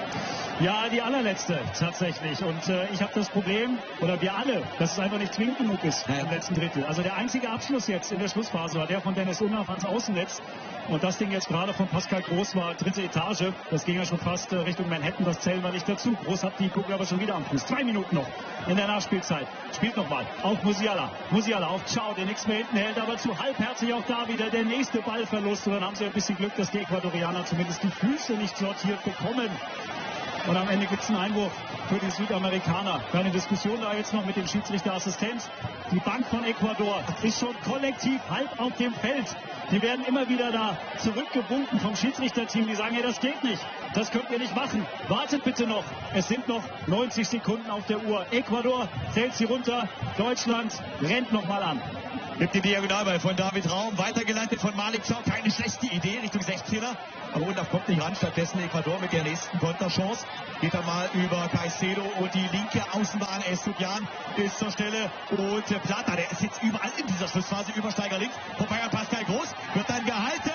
Ja, die allerletzte tatsächlich. Und äh, ich habe das Problem, oder wir alle, dass es einfach nicht zwingend genug ist ja. im letzten Drittel. Also der einzige Abschluss jetzt in der Schlussphase war der von Dennis Undaff ans Außennetz. Und das Ding jetzt gerade von Pascal Groß war dritte Etage. Das ging ja schon fast äh, Richtung Manhattan. Das zählen wir nicht dazu. Groß hat die Kugel aber schon wieder am Fuß. Zwei Minuten noch in der Nachspielzeit. Spielt nochmal auf Musiala. Musiala auf Thiaw, der nichts mehr hinten hält, aber zu halbherzig auch da wieder der nächste Ballverlust. Und dann haben sie ein bisschen Glück, dass die Ecuadorianer zumindest die Füße nicht sortiert bekommen. Und am Ende gibt es einen Einwurf für die Südamerikaner. Keine Diskussion da jetzt noch mit dem Schiedsrichterassistent. Die Bank von Ecuador ist schon kollektiv halb auf dem Feld. Die werden immer wieder da zurückgewunken vom Schiedsrichterteam. Die sagen, hey, das geht nicht. Das könnt ihr nicht machen. Wartet bitte noch. Es sind noch neunzig Sekunden auf der Uhr. Ecuador zählt sie runter. Deutschland rennt nochmal an. Gibt die Diagonalball von David Raum, weitergeleitet von Malik Chow. Keine schlechte Idee Richtung sechzehner. Aber Undaf kommt nicht ran. Stattdessen Ecuador mit der nächsten Konterchance. Geht er mal über Caicedo und die linke Außenbahn. Estudian ist zur Stelle. Und Plata, der ist jetzt überall in dieser Schlussphase. Übersteiger links. Vorbei an Pascal Groß. Wird dann gehalten.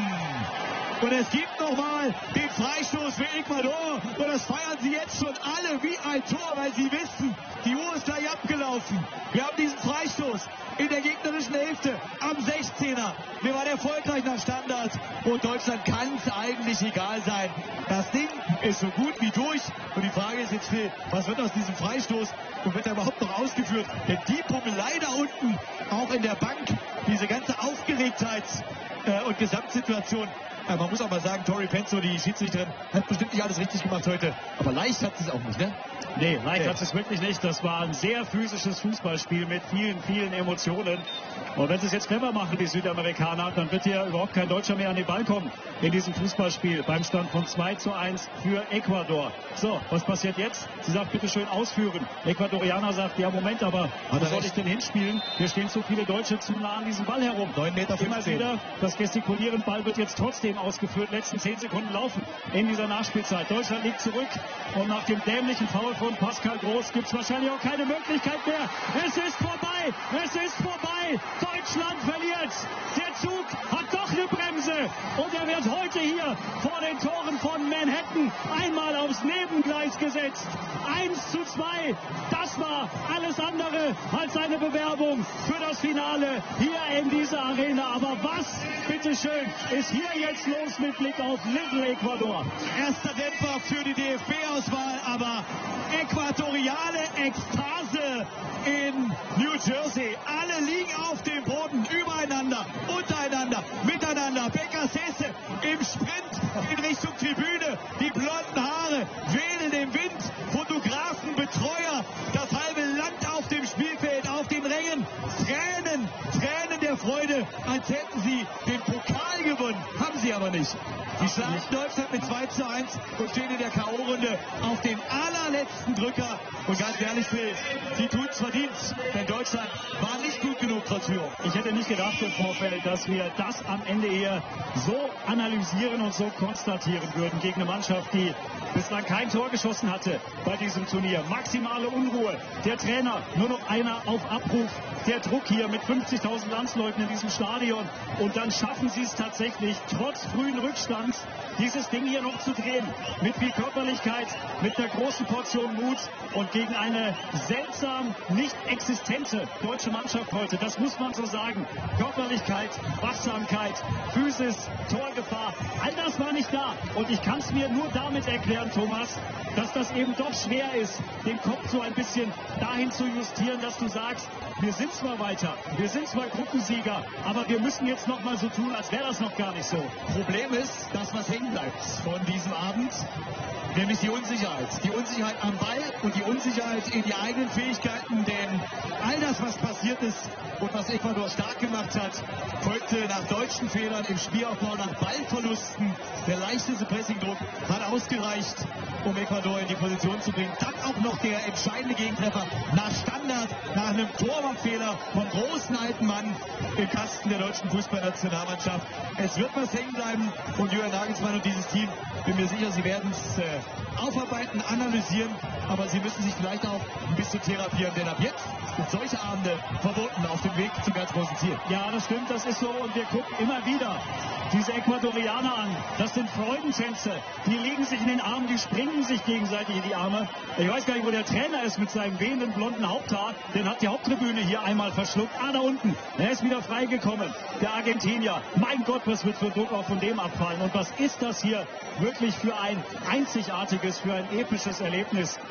Und es gibt nochmal den Freistoß für Ecuador. Und das feiern sie jetzt schon alle wie ein Tor, weil sie wissen, die Uhr ist gleich abgelaufen. Wir haben diesen Freistoß in der gegnerischen Hälfte am sechzehner. Wir waren erfolgreich nach Standard. Und Deutschland kann es eigentlich egal sein. Das Ding ist so gut wie durch. Und die Frage ist jetzt, Phil, was wird aus diesem Freistoß? Und wird er überhaupt noch ausgeführt? Denn die Pummelei da unten, auch in der Bank, diese ganze Aufgeregtheit äh, und Gesamtsituation. Ja, man muss auch mal sagen, Tori Penzo, die Schiedsrichterin, hat bestimmt nicht alles richtig gemacht heute. Aber leicht hat sie es auch nicht, ne? Nee, leicht okay. hat sie es wirklich nicht. Das war ein sehr physisches Fußballspiel mit vielen, vielen Emotionen. Und wenn sie es jetzt clever machen, die Südamerikaner, dann wird hier überhaupt kein Deutscher mehr an den Ball kommen in diesem Fußballspiel beim Stand von zwei zu eins für Ecuador. So, was passiert jetzt? Sie sagt, bitte schön ausführen. Ecuadorianer sagt, ja Moment, aber wo soll ich denn hinspielen? Hier stehen zu viele Deutsche zu nah an diesem Ball herum. neun Meter fünfzehn. Immer wieder das Gestikulieren, Ball wird jetzt trotzdem ausgeführt. Letzten zehn Sekunden laufen in dieser Nachspielzeit. Deutschland liegt zurück und nach dem dämlichen Foul von Pascal Groß gibt es wahrscheinlich auch keine Möglichkeit mehr. Es ist vorbei! Es ist vorbei! Deutschland verliert! Der Zug hat doch eine Bremse und er wird heute hier vor den Toren von Manhattan einmal aufs Nebengleis gesetzt. eins zu zwei. Das war alles andere als eine Bewerbung für das Finale hier in dieser Arena. Aber was, bitteschön, ist hier jetzt los mit Blick auf Little Ecuador? Erster Dämpfer für die D F B-Auswahl, aber äquatoriale Ekstase in New Jersey. Alle liegen auf dem Boden, übereinander, untereinander, miteinander. Bekasese im Sprint in Richtung Tribüne. Die blonden Haare wedeln im Wind. Fotografen, Betreuer, das halbe Land auf dem Spielfeld, auf den Rängen. Tränen, Tränen der Freude, als hätten sie den Pokal gewonnen. Haben sie aber nicht. Sie schlagen Deutschland mit zwei zu eins und stehen in der K O-Runde auf dem allerletzten Drücker. Und ganz ehrlich, Phil, sie tun es verdient, denn Deutschland war nicht gut genug trotz Führung. Ich hätte nicht gedacht im Vorfeld, dass wir das am Ende hier so analysieren und so konstatieren würden gegen eine Mannschaft, die bislang kein Tor geschossen hatte bei diesem Turnier. Maximale Unruhe. Der Trainer nur noch einer auf Abruf. Der Druck hier mit fünfzigtausend Landsleuten in diesem Stadion. Und dann schaffen sie es tatsächlich, trotz frühen Rückstands, dieses Ding hier noch zu drehen. Mit viel Körperlichkeit, mit einer großen Portion Mut und gegen eine seltsam nicht existente deutsche Mannschaft heute. Das muss man so sagen. Körperlichkeit, Wachsamkeit, Physis, Torgefahr, all das war nicht da. Und ich kann es mir nur damit erklären, Thomas, dass das eben doch schwer ist, den Kopf so ein bisschen dahin zu justieren, dass du sagst, wir sind zwar weiter, wir sind zwar Gruppensieger, aber wir müssen jetzt noch mal so tun, als wäre das noch gar nicht so. Problem ist, das, was hängen bleibt von diesem Abend, nämlich die Unsicherheit. Die Unsicherheit am Ball und die Unsicherheit in die eigenen Fähigkeiten, denn all das, was passiert ist und was Ecuador stark gemacht hat, folgte nach deutschen Fehlern im Spielaufbau, nach Ballverlusten. Der leichteste Pressingdruck hat ausgereicht, um Ecuador in die Position zu bringen. Dann auch noch der entscheidende Gegentreffer nach Standard, nach einem Torwartfehler vom großen alten Mann im Kasten der deutschen Fußballnationalmannschaft. Es wird was hängen bleiben und Julian Nagelsmann und dieses Team, bin mir sicher, sie werden es äh, aufarbeiten, analysieren, aber sie müssen sich vielleicht auch ein bisschen therapieren, denn ab jetzt sind solche Abende verboten auf dem Weg zum ganz großen Ziel. Ja, das stimmt, das ist so und wir gucken immer wieder diese Ecuadorianer an. Das sind Freudentänze. Die liegen sich in den Armen, die springen sich gegenseitig in die Arme. Ich weiß gar nicht, wo der Trainer ist mit seinem wehenden blonden Haupthaar. Den hat die Haupttribüne hier einmal verschluckt. Ah, da unten. Er ist wieder freigekommen. Der Argentinier. Mein Gott, was wird für Druck auch von dem abfallen. Und was ist das hier wirklich für ein einzigartiges, für ein episches Erlebnis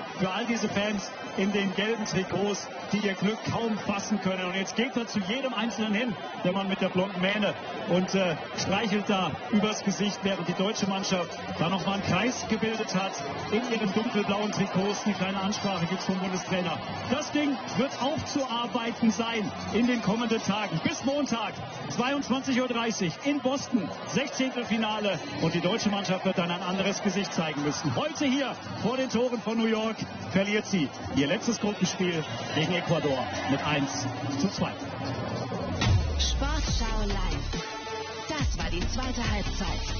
für all diese Fans in den gelben Trikots, die ihr Glück kaum fassen können. Und jetzt geht er zu jedem Einzelnen hin, der Mann mit der blonden Mähne, und äh, streichelt da übers Gesicht, während die deutsche Mannschaft da nochmal einen Kreis gebildet hat in ihren dunkelblauen Trikots. Eine kleine Ansprache gibt es vom Bundestrainer. Das Ding wird aufzuarbeiten sein in den kommenden Tagen. Bis Montag, zweiundzwanzig Uhr dreißig in Boston, Sechzehntelfinale. Und die deutsche Mannschaft wird dann ein anderes Gesicht zeigen müssen. Heute hier vor den Toren von New York verliert sie ihr letztes Gruppenspiel gegen Ecuador mit eins zu zwei. Sportschau live. Das war die zweite Halbzeit.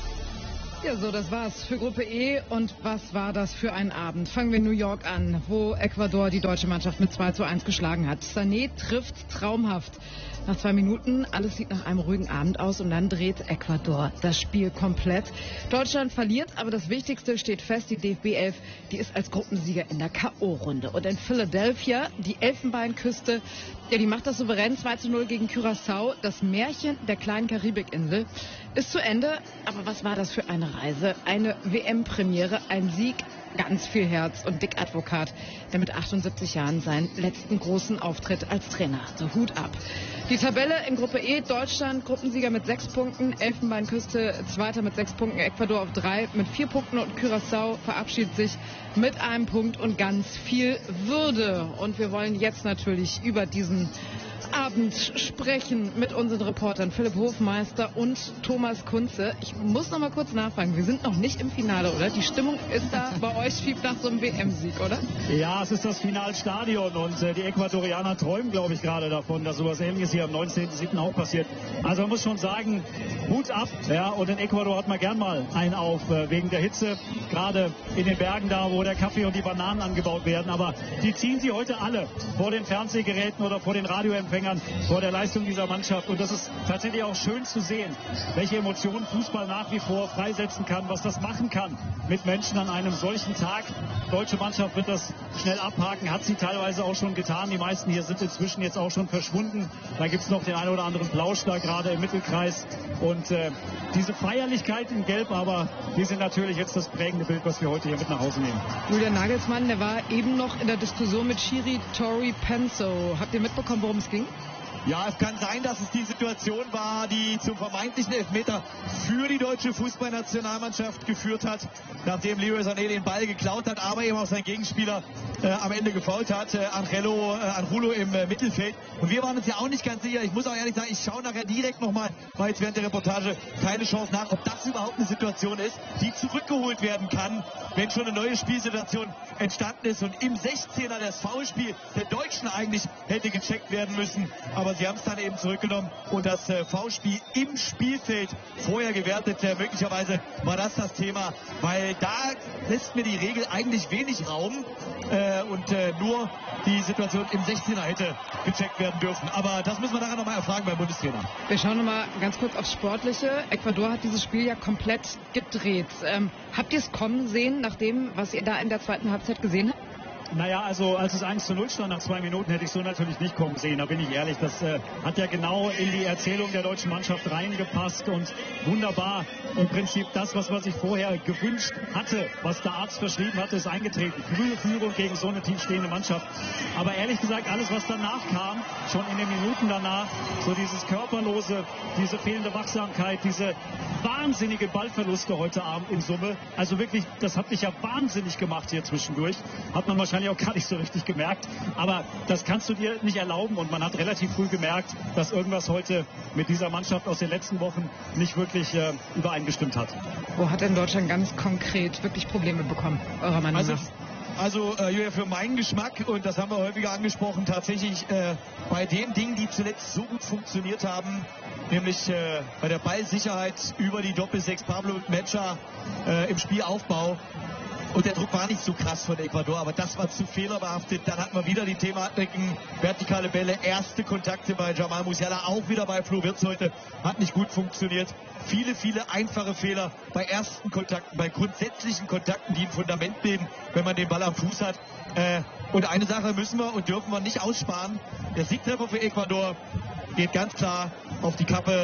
Ja, so, das war's für Gruppe E. Und was war das für ein Abend? Fangen wir in New York an, wo Ecuador die deutsche Mannschaft mit zwei zu eins geschlagen hat. Sané trifft traumhaft. Nach zwei Minuten, alles sieht nach einem ruhigen Abend aus, und dann dreht Ecuador das Spiel komplett. Deutschland verliert, aber das Wichtigste steht fest, die D F B elf, die ist als Gruppensieger in der K O-Runde. Und in Philadelphia, die Elfenbeinküste, ja, die macht das souverän zwei zu null gegen Curaçao. Das Märchen der kleinen Karibikinsel ist zu Ende. Aber was war das für eine Reise? Eine W M-Premiere, ein Sieg, ganz viel Herz, und Dick Advokat, der mit achtundsiebzig Jahren seinen letzten großen Auftritt als Trainer hatte. Hut ab. Die Tabelle in Gruppe E, Deutschland Gruppensieger mit sechs Punkten, Elfenbeinküste Zweiter mit sechs Punkten, Ecuador auf drei mit vier Punkten, und Curaçao verabschiedet sich mit einem Punkt und ganz viel Würde. Und wir wollen jetzt natürlich über diesen Abend sprechen mit unseren Reportern Philipp Hofmeister und Thomas Kunze. Ich muss noch mal kurz nachfragen, wir sind noch nicht im Finale, oder? Die Stimmung ist da bei euch schief nach so einem W M-Sieg, oder? Ja, es ist das Finalstadion, und äh, die Ecuadorianer träumen, glaube ich, gerade davon, dass sowas Ähnliches hier am neunzehnten siebten auch passiert. Also man muss schon sagen, Hut ab. Ja, und in Ecuador hat man gern mal einen auf, äh, wegen der Hitze, gerade in den Bergen da, wo der Kaffee und die Bananen angebaut werden. Aber die ziehen sie heute alle vor den Fernsehgeräten oder vor den Radioempfängern vor der Leistung dieser Mannschaft. Und das ist tatsächlich auch schön zu sehen, welche Emotionen Fußball nach wie vor freisetzen kann, was das machen kann mit Menschen an einem solchen Tag. Die deutsche Mannschaft wird das schnell abhaken, hat sie teilweise auch schon getan. Die meisten hier sind inzwischen jetzt auch schon verschwunden. Da gibt es noch den einen oder anderen Plausch da gerade im Mittelkreis. Und äh, diese Feierlichkeit in Gelb, aber die sind natürlich jetzt das prägende Bild, was wir heute hier mit nach Hause nehmen. Julian Nagelsmann, der war eben noch in der Diskussion mit Schiri Tori Penso. Habt ihr mitbekommen, worum es ging? Ja, es kann sein, dass es die Situation war, die zum vermeintlichen Elfmeter für die deutsche Fußballnationalmannschaft geführt hat, nachdem Leroy Sané den Ball geklaut hat, aber eben auch sein Gegenspieler äh, am Ende gefoult hat, äh, Angelo, äh, Angulo im äh, Mittelfeld. Und wir waren uns ja auch nicht ganz sicher. Ich muss auch ehrlich sagen, ich schaue nachher direkt nochmal, weil jetzt während der Reportage keine Chance nach, ob das überhaupt eine Situation ist, die zurückgeholt werden kann, wenn schon eine neue Spielsituation entstanden ist und im sechzehner das Foulspiel der Deutschen eigentlich hätte gecheckt werden müssen. Aber sie haben es dann eben zurückgenommen und das äh, Foulspiel im Spielfeld vorher gewertet. Äh, möglicherweise war das das Thema, weil da lässt mir die Regel eigentlich wenig Raum äh, und äh, nur die Situation im sechzehner hätte gecheckt werden dürfen. Aber das müssen wir nachher nochmal erfragen beim Bundestrainer. Wir schauen nochmal ganz kurz aufs Sportliche. Ecuador hat dieses Spiel ja komplett gedreht. Ähm, habt ihr es kommen sehen, nach dem, was ihr da in der zweiten Halbzeit gesehen habt? Naja, also als es eins zu null stand nach zwei Minuten, hätte ich so natürlich nicht kommen sehen, da bin ich ehrlich. Das äh, hat ja genau in die Erzählung der deutschen Mannschaft reingepasst und wunderbar im Prinzip das, was man sich vorher gewünscht hatte, was der Arzt verschrieben hatte, ist eingetreten. Frühe Führung gegen so eine tiefstehende Mannschaft. Aber ehrlich gesagt, alles, was danach kam, schon in den Minuten danach, so dieses Körperlose, diese fehlende Wachsamkeit, diese wahnsinnige Ballverluste heute Abend in Summe. Also wirklich, das hat mich ja wahnsinnig gemacht hier zwischendurch. Hat man wahrscheinlich auch gar nicht so richtig gemerkt. Aber das kannst du dir nicht erlauben. Und man hat relativ früh gemerkt, dass irgendwas heute mit dieser Mannschaft aus den letzten Wochen nicht wirklich äh, übereingestimmt hat. Wo hat denn Deutschland ganz konkret wirklich Probleme bekommen, eurer Meinung also, nach? Also äh, Julia, für meinen Geschmack, und das haben wir häufiger angesprochen, tatsächlich äh, bei den Dingen, die zuletzt so gut funktioniert haben, nämlich äh, bei der Ballsicherheit über die Doppelsechs Pablo und Mecha äh, im Spielaufbau. Und der Druck war nicht so krass von Ecuador, aber das war zu fehlerbehaftet. Dann hatten wir wieder die Thematiken, vertikale Bälle, erste Kontakte bei Jamal Musiala, auch wieder bei Flo Wirtz heute, hat nicht gut funktioniert. Viele, viele einfache Fehler bei ersten Kontakten, bei grundsätzlichen Kontakten, die ein Fundament bilden, wenn man den Ball am Fuß hat. Äh, und eine Sache müssen wir und dürfen wir nicht aussparen. Der Siegtreffer für Ecuador geht ganz klar auf die Kappe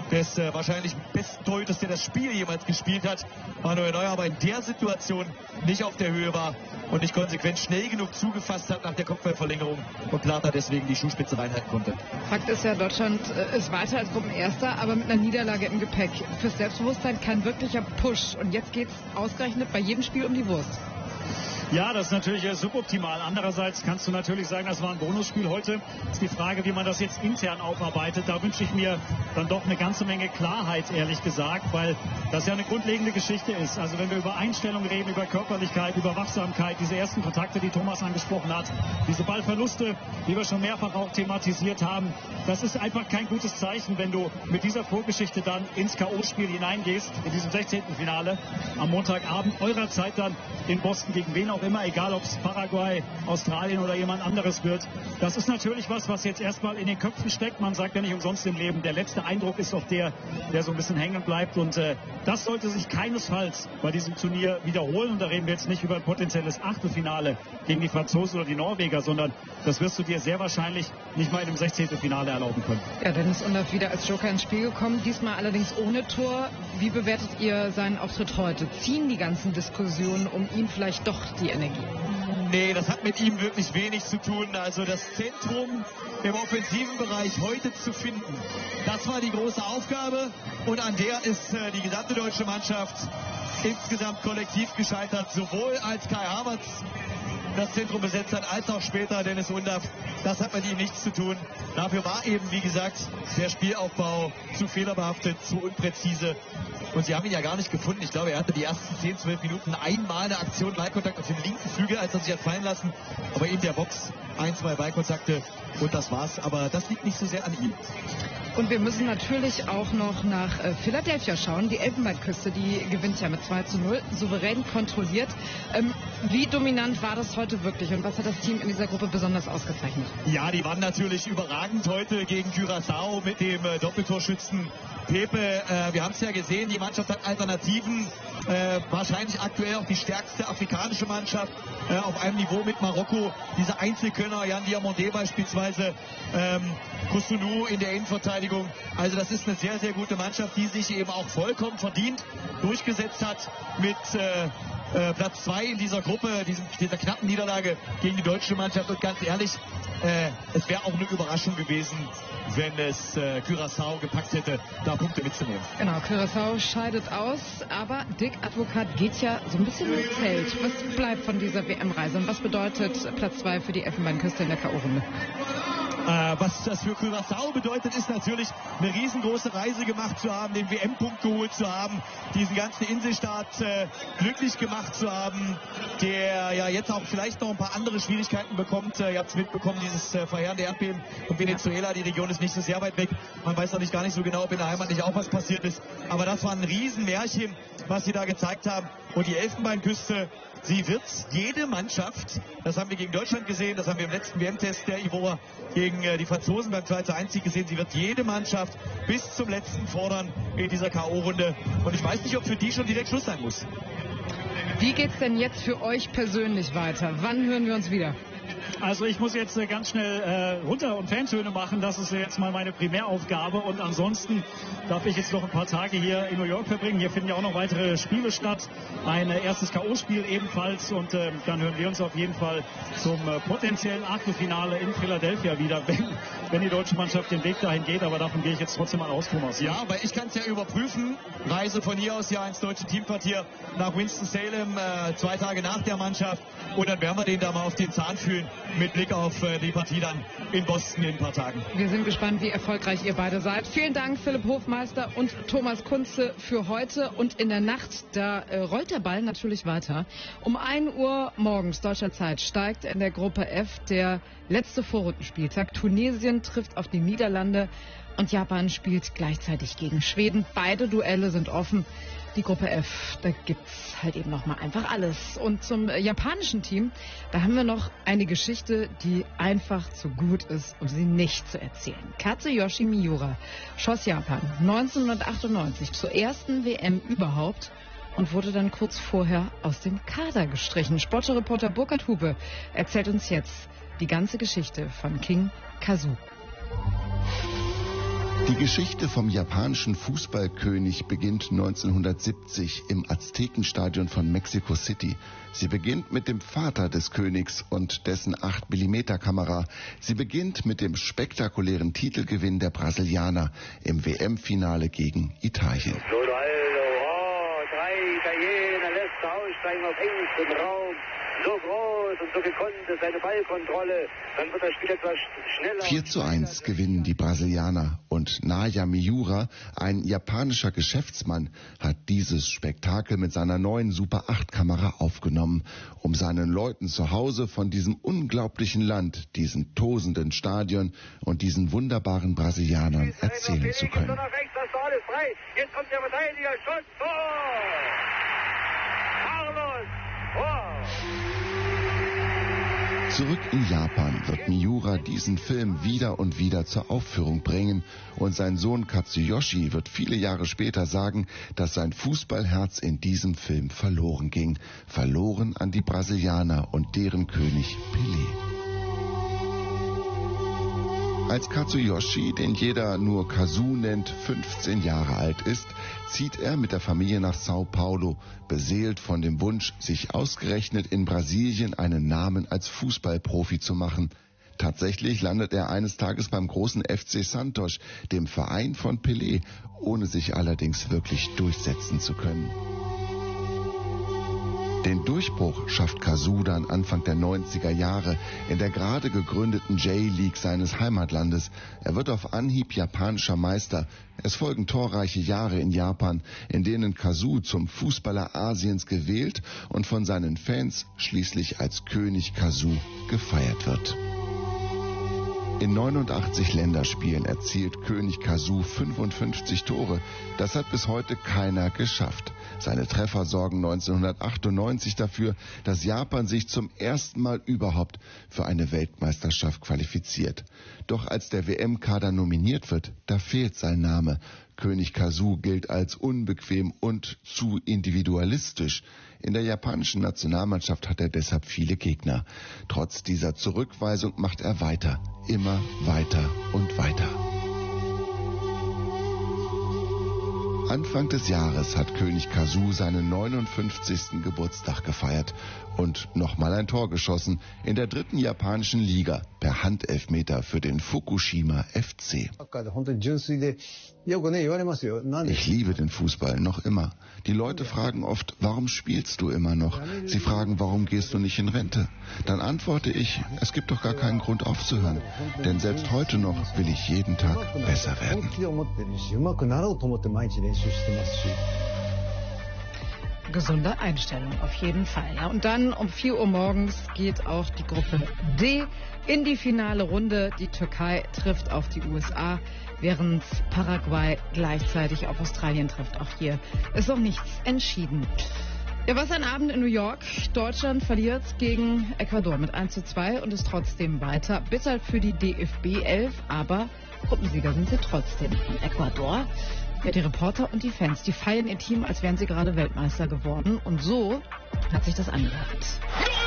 des äh, wahrscheinlich besten Torhüters, der das Spiel jemals gespielt hat. Manuel Neuer aber in der Situation nicht auf der Höhe war und nicht konsequent schnell genug zugefasst hat nach der Kopfballverlängerung und Plata deswegen die Schuhspitze reinhalten konnte. Fakt ist ja, Deutschland äh, ist weiter als Gruppenerster, aber mit einer Niederlage im Gepäck. Fürs Selbstbewusstsein kein wirklicher Push. Und jetzt geht es ausgerechnet bei jedem Spiel um die Wurst. Ja, das ist natürlich suboptimal. Andererseits kannst du natürlich sagen, das war ein Bonusspiel heute. Ist die Frage, wie man das jetzt intern aufarbeitet. Da wünsche ich mir dann doch eine ganze Menge Klarheit, ehrlich gesagt, weil das ja eine grundlegende Geschichte ist. Also wenn wir über Einstellung reden, über Körperlichkeit, über Wachsamkeit, diese ersten Kontakte, die Thomas angesprochen hat, diese Ballverluste, die wir schon mehrfach auch thematisiert haben, das ist einfach kein gutes Zeichen, wenn du mit dieser Vorgeschichte dann ins K O-Spiel hineingehst, in diesem sechzehnten Finale am Montagabend, eurer Zeit dann in Boston gegen wen auch immer, egal ob es Paraguay, Australien oder jemand anderes wird. Das ist natürlich was, was jetzt erstmal in den Köpfen steckt. Man sagt ja nicht umsonst im Leben, der letzte Eindruck ist doch der, der so ein bisschen hängen bleibt. Und äh, das sollte sich keinesfalls bei diesem Turnier wiederholen. Und da reden wir jetzt nicht über ein potenzielles Achtelfinale gegen die Franzosen oder die Norweger, sondern das wirst du dir sehr wahrscheinlich nicht mal in einem sechzehnten Finale erlauben können. Ja, Dennis Undaff wieder als Joker ins Spiel gekommen, diesmal allerdings ohne Tor. Wie bewertet ihr seinen Auftritt heute? Ziehen die ganzen Diskussionen um ihn vielleicht doch die Energie? Nee, das hat mit ihm wirklich wenig zu tun. Also das Zentrum im offensiven Bereich heute zu finden, das war die große Aufgabe. Und an der ist äh, die gesamte deutsche Mannschaft insgesamt kollektiv gescheitert. Sowohl als Kai Havertz das Zentrum besetzt hat, als auch später Dennis Undaff. Das hat mit ihm nichts zu tun. Dafür war eben, wie gesagt, der Spielaufbau zu fehlerbehaftet, zu unpräzise. Und sie haben ihn ja gar nicht gefunden. Ich glaube, er hatte die ersten zehn, zwölf Minuten einmal eine Aktion, Ballkontakt auf dem linken Flügel, als er sich hat fallen lassen. Aber in der Box ein, zwei Ballkontakte und das war's. Aber das liegt nicht so sehr an ihm. Und wir müssen natürlich auch noch nach äh, Philadelphia schauen. Die Elfenbeinküste, die gewinnt ja mit zwei zu null, souverän kontrolliert. Ähm, wie dominant war das heute wirklich und was hat das Team in dieser Gruppe besonders ausgezeichnet? Ja, die waren natürlich überragend heute gegen Curaçao mit dem äh, Doppeltorschützen Pepe. Äh, wir haben es ja gesehen, die Mannschaft hat Alternativen. Äh, wahrscheinlich aktuell auch die stärkste afrikanische Mannschaft äh, auf einem Niveau mit Marokko. Diese Einzelkönner, Jan Diamandé beispielsweise, ähm, Kusunu in der Innenverteidigung. Also das ist eine sehr, sehr gute Mannschaft, die sich eben auch vollkommen verdient durchgesetzt hat mit äh, äh, Platz zwei in dieser Gruppe, diesem, dieser knappen Niederlage gegen die deutsche Mannschaft. Und ganz ehrlich, äh, es wäre auch eine Überraschung gewesen, wenn es äh, Curaçao gepackt hätte, da Punkte mitzunehmen. Genau, Curaçao scheidet aus, aber Dick Advokat geht ja so ein bisschen ins Feld. Was bleibt von dieser W M-Reise und was bedeutet Platz zwei für die Elfenbeinküste in der K O-Runde? Äh, was das für Curaçao bedeutet, ist natürlich eine riesengroße Reise gemacht zu haben, den W M-Punkt geholt zu haben, diesen ganzen Inselstaat äh, glücklich gemacht zu haben, der ja jetzt auch vielleicht noch ein paar andere Schwierigkeiten bekommt. Äh, ihr habt es mitbekommen, dieses äh, verheerende Erdbeben und Venezuela, die Region ist nicht so sehr weit weg. Man weiß auch nicht gar nicht so genau, ob in der Heimat nicht auch was passiert ist. Aber das war ein Riesenmärchen, was sie da gezeigt haben. Und die Elfenbeinküste, sie wird jede Mannschaft, das haben wir gegen Deutschland gesehen, das haben wir im letzten W M-Test der Ivor gegen äh, die Franzosen beim zwei zu eins Sieg gesehen, sie wird jede Mannschaft bis zum letzten fordern in dieser K O-Runde. Und ich weiß nicht, ob für die schon direkt Schluss sein muss. Wie geht's denn jetzt für euch persönlich weiter? Wann hören wir uns wieder? Also ich muss jetzt äh, ganz schnell äh, runter und Fantöne machen. Das ist jetzt mal meine Primäraufgabe. Und ansonsten darf ich jetzt noch ein paar Tage hier in New York verbringen. Hier finden ja auch noch weitere Spiele statt. Ein äh, erstes K O-Spiel ebenfalls. Und äh, dann hören wir uns auf jeden Fall zum äh, potenziellen Achtelfinale in Philadelphia wieder, wenn, wenn die deutsche Mannschaft den Weg dahin geht. Aber davon gehe ich jetzt trotzdem mal aus, Thomas. Ja, weil ich kann es ja überprüfen. Reise von hier aus ja ins deutsche Teamquartier nach Winston-Salem, äh, zwei Tage nach der Mannschaft. Und dann werden wir den da mal auf den Zahn fühlen mit Blick auf äh, die Partie dann in Boston in ein paar Tagen. Wir sind gespannt, wie erfolgreich ihr beide seid. Vielen Dank, Philipp Hofmeister und Thomas Kunze für heute. Und in der Nacht, da äh, rollt der Ball natürlich weiter. Um ein Uhr morgens deutscher Zeit steigt in der Gruppe F der letzte Vorrundenspieltag. Tunesien trifft auf die Niederlande und Japan spielt gleichzeitig gegen Schweden. Beide Duelle sind offen. Die Gruppe F, da gibt's halt eben noch mal einfach alles. Und zum äh, japanischen Team, da haben wir noch eine Geschichte, die einfach zu gut ist, um sie nicht zu erzählen. Kazuyoshi Miura schoss Japan neunzehnhundertachtundneunzig zur ersten W M überhaupt und wurde dann kurz vorher aus dem Kader gestrichen. Sportreporter Burkhard Hupe erzählt uns jetzt die ganze Geschichte von King Kazu. Die Geschichte vom japanischen Fußballkönig beginnt neunzehnhundertsiebzig im Aztekenstadion von Mexico City. Sie beginnt mit dem Vater des Königs und dessen acht Millimeter Kamera. Sie beginnt mit dem spektakulären Titelgewinn der Brasilianer im W M-Finale gegen Italien. Ronaldo, oh, drei Italiener lässt er aussteigen auf engstem Raum. So groß und so gekonnt ist seine Ballkontrolle. Dann wird das Spiel etwas schneller. vier zu eins gewinnen die Brasilianer und Naoya Miura, ein japanischer Geschäftsmann, hat dieses Spektakel mit seiner neuen Super acht Kamera aufgenommen, um seinen Leuten zu Hause von diesem unglaublichen Land, diesem tosenden Stadion und diesen wunderbaren Brasilianern erzählen zu können. Jetzt kommt der Verteidiger, Schuss, Tor! Carlos, Tor! Zurück in Japan wird Miura diesen Film wieder und wieder zur Aufführung bringen und sein Sohn Katsuyoshi wird viele Jahre später sagen, dass sein Fußballherz in diesem Film verloren ging, verloren an die Brasilianer und deren König Pelé. Als Katsuyoshi, den jeder nur Kazu nennt, fünfzehn Jahre alt ist, zieht er mit der Familie nach Sao Paulo, beseelt von dem Wunsch, sich ausgerechnet in Brasilien einen Namen als Fußballprofi zu machen. Tatsächlich landet er eines Tages beim großen F C Santos, dem Verein von Pelé, ohne sich allerdings wirklich durchsetzen zu können. Den Durchbruch schafft Kazu dann Anfang der neunziger Jahre in der gerade gegründeten J-League seines Heimatlandes. Er wird auf Anhieb japanischer Meister. Es folgen torreiche Jahre in Japan, in denen Kazu zum Fußballer Asiens gewählt und von seinen Fans schließlich als König Kazu gefeiert wird. In neunundachtzig Länderspielen erzielt König Kazu fünfundfünfzig Tore. Das hat bis heute keiner geschafft. Seine Treffer sorgen neunzehnhundertachtundneunzig dafür, dass Japan sich zum ersten Mal überhaupt für eine Weltmeisterschaft qualifiziert. Doch als der W M-Kader nominiert wird, da fehlt sein Name. König Kazu gilt als unbequem und zu individualistisch. In der japanischen Nationalmannschaft hat er deshalb viele Gegner. Trotz dieser Zurückweisung macht er weiter, immer weiter und weiter. Anfang des Jahres hat König Kazu seinen neunundfünfzigsten Geburtstag gefeiert und nochmal ein Tor geschossen in der dritten japanischen Liga per Handelfmeter für den Fukushima F C. Ich liebe den Fußball noch immer. Die Leute fragen oft, warum spielst du immer noch? Sie fragen, warum gehst du nicht in Rente? Dann antworte ich, es gibt doch gar keinen Grund aufzuhören. Denn selbst heute noch will ich jeden Tag besser werden. Gesunde Einstellung, auf jeden Fall. Ja, und dann um vier Uhr morgens geht auch die Gruppe D in die finale Runde. Die Türkei trifft auf die U S A, während Paraguay gleichzeitig auf Australien trifft. Auch hier ist noch nichts entschieden. Ja, was ein Abend in New York. Deutschland verliert gegen Ecuador mit eins zu zwei und ist trotzdem weiter. Bitter für die D F B elf, aber Gruppensieger sind sie trotzdem. Und Ecuador, ja, die Reporter und die Fans, die feiern ihr Team, als wären sie gerade Weltmeister geworden. Und so hat sich das angehört.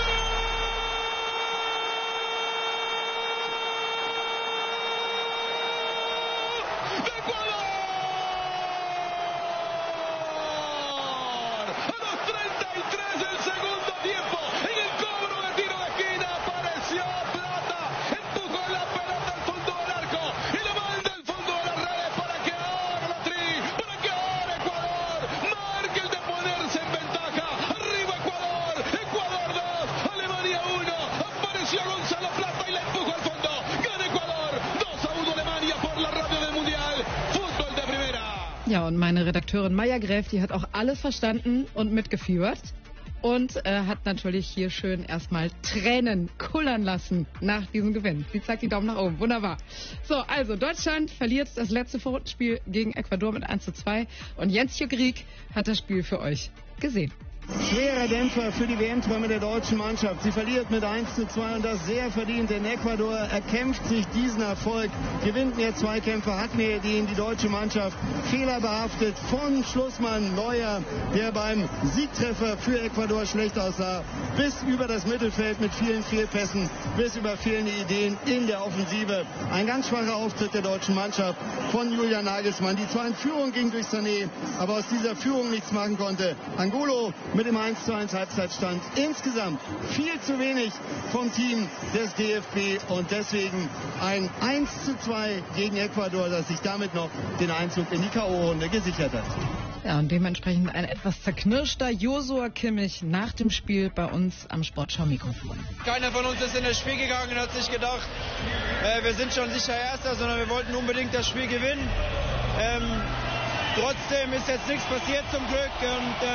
Ja, und meine Redakteurin Maja Gräf, die hat auch alles verstanden und mitgefiebert und äh, hat natürlich hier schön erstmal Tränen kullern lassen nach diesem Gewinn. Sie zeigt die Daumen nach oben. Wunderbar. So, also Deutschland verliert das letzte Vorrundenspiel gegen Ecuador mit eins zu zwei und Jens Jügrik hat das Spiel für euch gesehen. schwerer Dämpfer für die W M-Träume der deutschen Mannschaft. Sie verliert mit eins zu zwei und das sehr verdient, denn Ecuador erkämpft sich diesen Erfolg, gewinnt mehr Zweikämpfe, hat mehr Ideen, die deutsche Mannschaft fehlerbehaftet von Schlussmann Neuer, der beim Siegtreffer für Ecuador schlecht aussah, bis über das Mittelfeld mit vielen Fehlpässen, bis über fehlende Ideen in der Offensive. Ein ganz schwacher Auftritt der deutschen Mannschaft von Julian Nagelsmann, die zwar in Führung ging durch Sané, aber aus dieser Führung nichts machen konnte. Angulo mit dem eins zu eins Halbzeitstand. Insgesamt viel zu wenig vom Team des D F B und deswegen ein eins zu zwei gegen Ecuador, das sich damit noch den Einzug in die K O-Runde gesichert hat. Ja, und dementsprechend ein etwas zerknirschter Joshua Kimmich nach dem Spiel bei uns am Sportschau-Mikrofon. Keiner von uns ist in das Spiel gegangen und hat sich gedacht, äh, wir sind schon sicher Erster, sondern wir wollten unbedingt das Spiel gewinnen. Ähm, trotzdem ist jetzt nichts passiert zum Glück und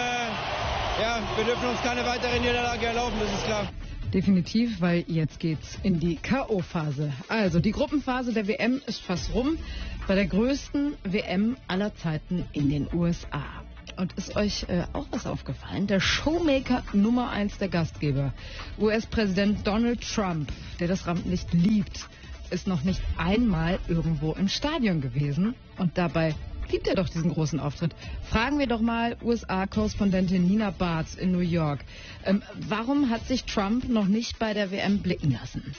äh, ja, wir dürfen uns keine weitere Niederlage erlauben, das ist klar. Definitiv, weil jetzt geht's in die K O-Phase. Also die Gruppenphase der W M ist fast rum, bei der größten W M aller Zeiten in den U S A. Und ist euch äh, auch was aufgefallen? Der Showmaker Nummer eins der Gastgeber, U S-Präsident Donald Trump, der das Rampenlicht liebt, ist noch nicht einmal irgendwo im Stadion gewesen und dabei liebt er doch diesen großen Auftritt. Fragen wir doch mal U S A-Korrespondentin Nina Bartz in New York. Ähm, warum hat sich Trump noch nicht bei der W M blicken lassen?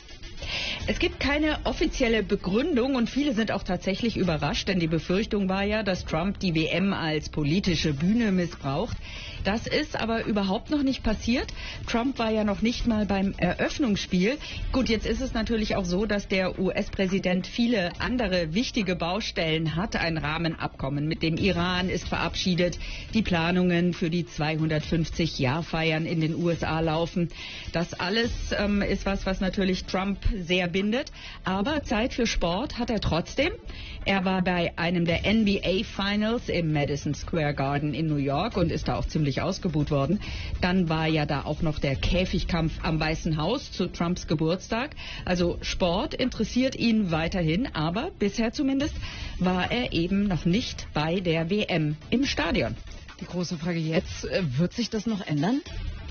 Es gibt keine offizielle Begründung und viele sind auch tatsächlich überrascht, denn die Befürchtung war ja, dass Trump die W M als politische Bühne missbraucht. Das ist aber überhaupt noch nicht passiert. Trump war ja noch nicht mal beim Eröffnungsspiel. Gut, jetzt ist es natürlich auch so, dass der U S-Präsident viele andere wichtige Baustellen hat. Ein Rahmenabkommen mit dem Iran ist verabschiedet. Die Planungen für die zweihundertfünfzig Jahrfeiern in den U S A laufen. Das alles ähm, ist was, was natürlich Trump sehr bindet. Aber Zeit für Sport hat er trotzdem. Er war bei einem der N B A Finals im Madison Square Garden in New York und ist da auch ziemlich ausgebuht worden. Dann war ja da auch noch der Käfigkampf am Weißen Haus zu Trumps Geburtstag. Also Sport interessiert ihn weiterhin, aber bisher zumindest war er eben noch nicht bei der W M im Stadion. Die große Frage jetzt, wird sich das noch ändern?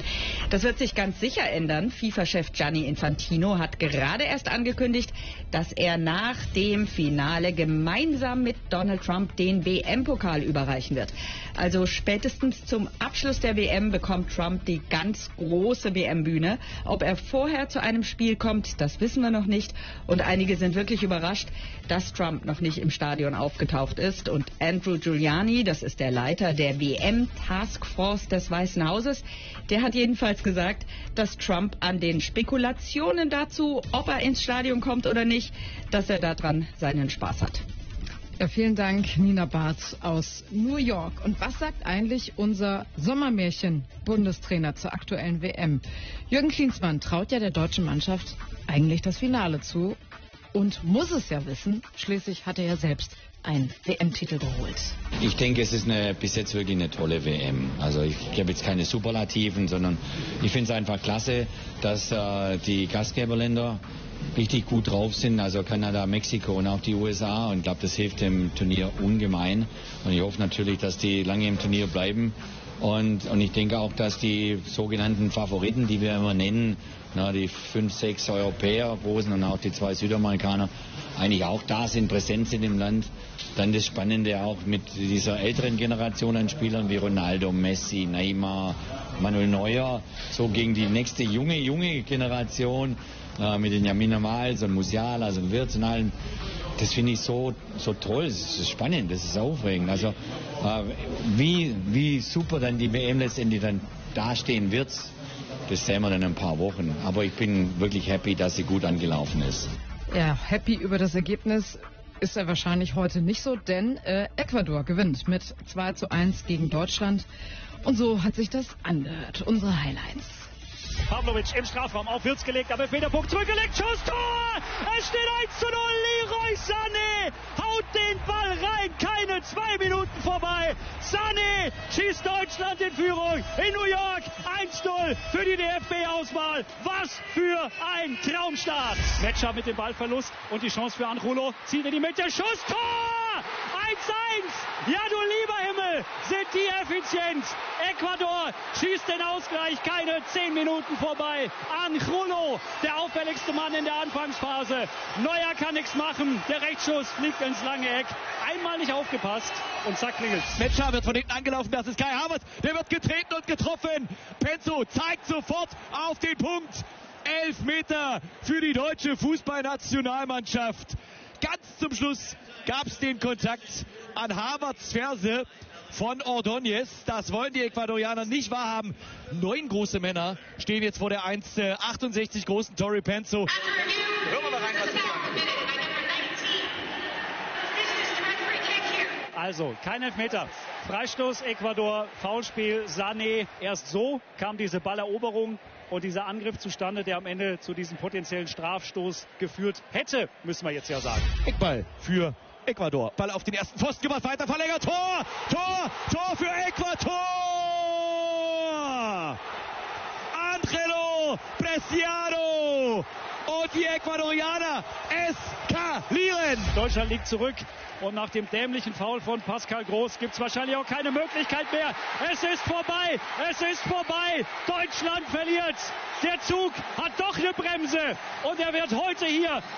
Das wird sich ganz sicher ändern. FIFA-Chef Gianni Infantino hat gerade erst angekündigt, dass er nach dem Finale gemeinsam mit Donald Trump den W M-Pokal überreichen wird. Also spätestens zum Abschluss der W M bekommt Trump die ganz große W M-Bühne. Ob er vorher zu einem Spiel kommt, das wissen wir noch nicht. Und einige sind wirklich überrascht, dass Trump noch nicht im Stadion aufgetaucht ist. Und Andrew Giuliani, das ist der Leiter der W M-Taskforce des Weißen Hauses, der hat jedenfalls gesagt, dass Trump an den Spekulationen dazu, ob er ins Stadion kommt oder nicht, dass er daran seinen Spaß hat. Ja, vielen Dank, Nina Bartz aus New York. Und was sagt eigentlich unser Sommermärchen-Bundestrainer zur aktuellen W M? Jürgen Klinsmann traut ja der deutschen Mannschaft eigentlich das Finale zu und muss es ja wissen. Schließlich hat er ja selbst einen W M-Titel geholt. Ich denke, es ist eine, bis jetzt wirklich eine tolle W M. Also ich, ich habe jetzt keine Superlativen, sondern ich finde es einfach klasse, dass äh, die Gastgeberländer richtig gut drauf sind, also Kanada, Mexiko und auch die U S A, und ich glaube, das hilft dem Turnier ungemein, und ich hoffe natürlich, dass die lange im Turnier bleiben, und, und ich denke auch, dass die sogenannten Favoriten, die wir immer nennen, na, die fünf, sechs Europäer, Großen und auch die zwei Südamerikaner, eigentlich auch da sind, präsent sind im Land. Dann das Spannende auch mit dieser älteren Generation an Spielern wie Ronaldo, Messi, Neymar, Manuel Neuer, so gegen die nächste junge, junge Generation äh, mit den Yamin Amals und Musiala, also Wirtz und allen. Das finde ich so, so toll, das ist spannend, das ist aufregend. Also äh, wie, wie super dann die W M letztendlich dann dastehen wird, das sehen wir dann in ein paar Wochen. Aber ich bin wirklich happy, dass sie gut angelaufen ist. Ja, happy über das Ergebnis ist er wahrscheinlich heute nicht so, denn äh, Ecuador gewinnt mit zwei zu eins gegen Deutschland. Und so hat sich das angehört. Unsere Highlights. Pavlovic im Strafraum auf Wirtz gelegt, aber Federpunkt zurückgelegt, Schuss, Tor! Es steht eins zu null, Leroy Sané haut den Ball rein, keine zwei Minuten vorbei. Sané schießt Deutschland in Führung in New York, eins zu null für die D F B-Auswahl. Was für ein Traumstart. Metscher mit dem Ballverlust und die Chance für Angulo, zieht in die Mitte, Schuss, Tor! eins eins. Ja, du lieber Himmel, sind die effizient. Ecuador schießt den Ausgleich, keine zehn Minuten vorbei. Angulo, der auffälligste Mann in der Anfangsphase. Neuer kann nichts machen. Der Rechtsschuss fliegt ins lange Eck. Einmal nicht aufgepasst und zack klingelt's. Metscher wird von hinten angelaufen, das ist Kai Havertz. Der wird getreten und getroffen. Penzo zeigt sofort auf den Punkt. Elf Meter für die deutsche Fußballnationalmannschaft. Ganz zum Schluss gab es den Kontakt an Havertz Ferse von Ordóñez. Das wollen die Ecuadorianer nicht wahrhaben. Neun große Männer stehen jetzt vor der eins Komma achtundsechzig großen Torrey Penzo. Hören wir mal rein, was sie sagen. Also, kein Elfmeter. Freistoß Ecuador, Foulspiel Sané. Erst so kam diese Balleroberung und dieser Angriff zustande, der am Ende zu diesem potenziellen Strafstoß geführt hätte, müssen wir jetzt ja sagen. Eckball für Ecuador. Ball auf den ersten Pfosten gemacht, weiter verlängert. Tor! Tor! Tor für Ecuador! Angelo Preciado! Und die Ecuadorianer eskalieren! Deutschland liegt zurück. Und nach dem dämlichen Foul von Pascal Groß gibt es wahrscheinlich auch keine Möglichkeit mehr. Es ist vorbei, es ist vorbei. Deutschland verliert. Der Zug hat doch eine Bremse. Und er wird heute hier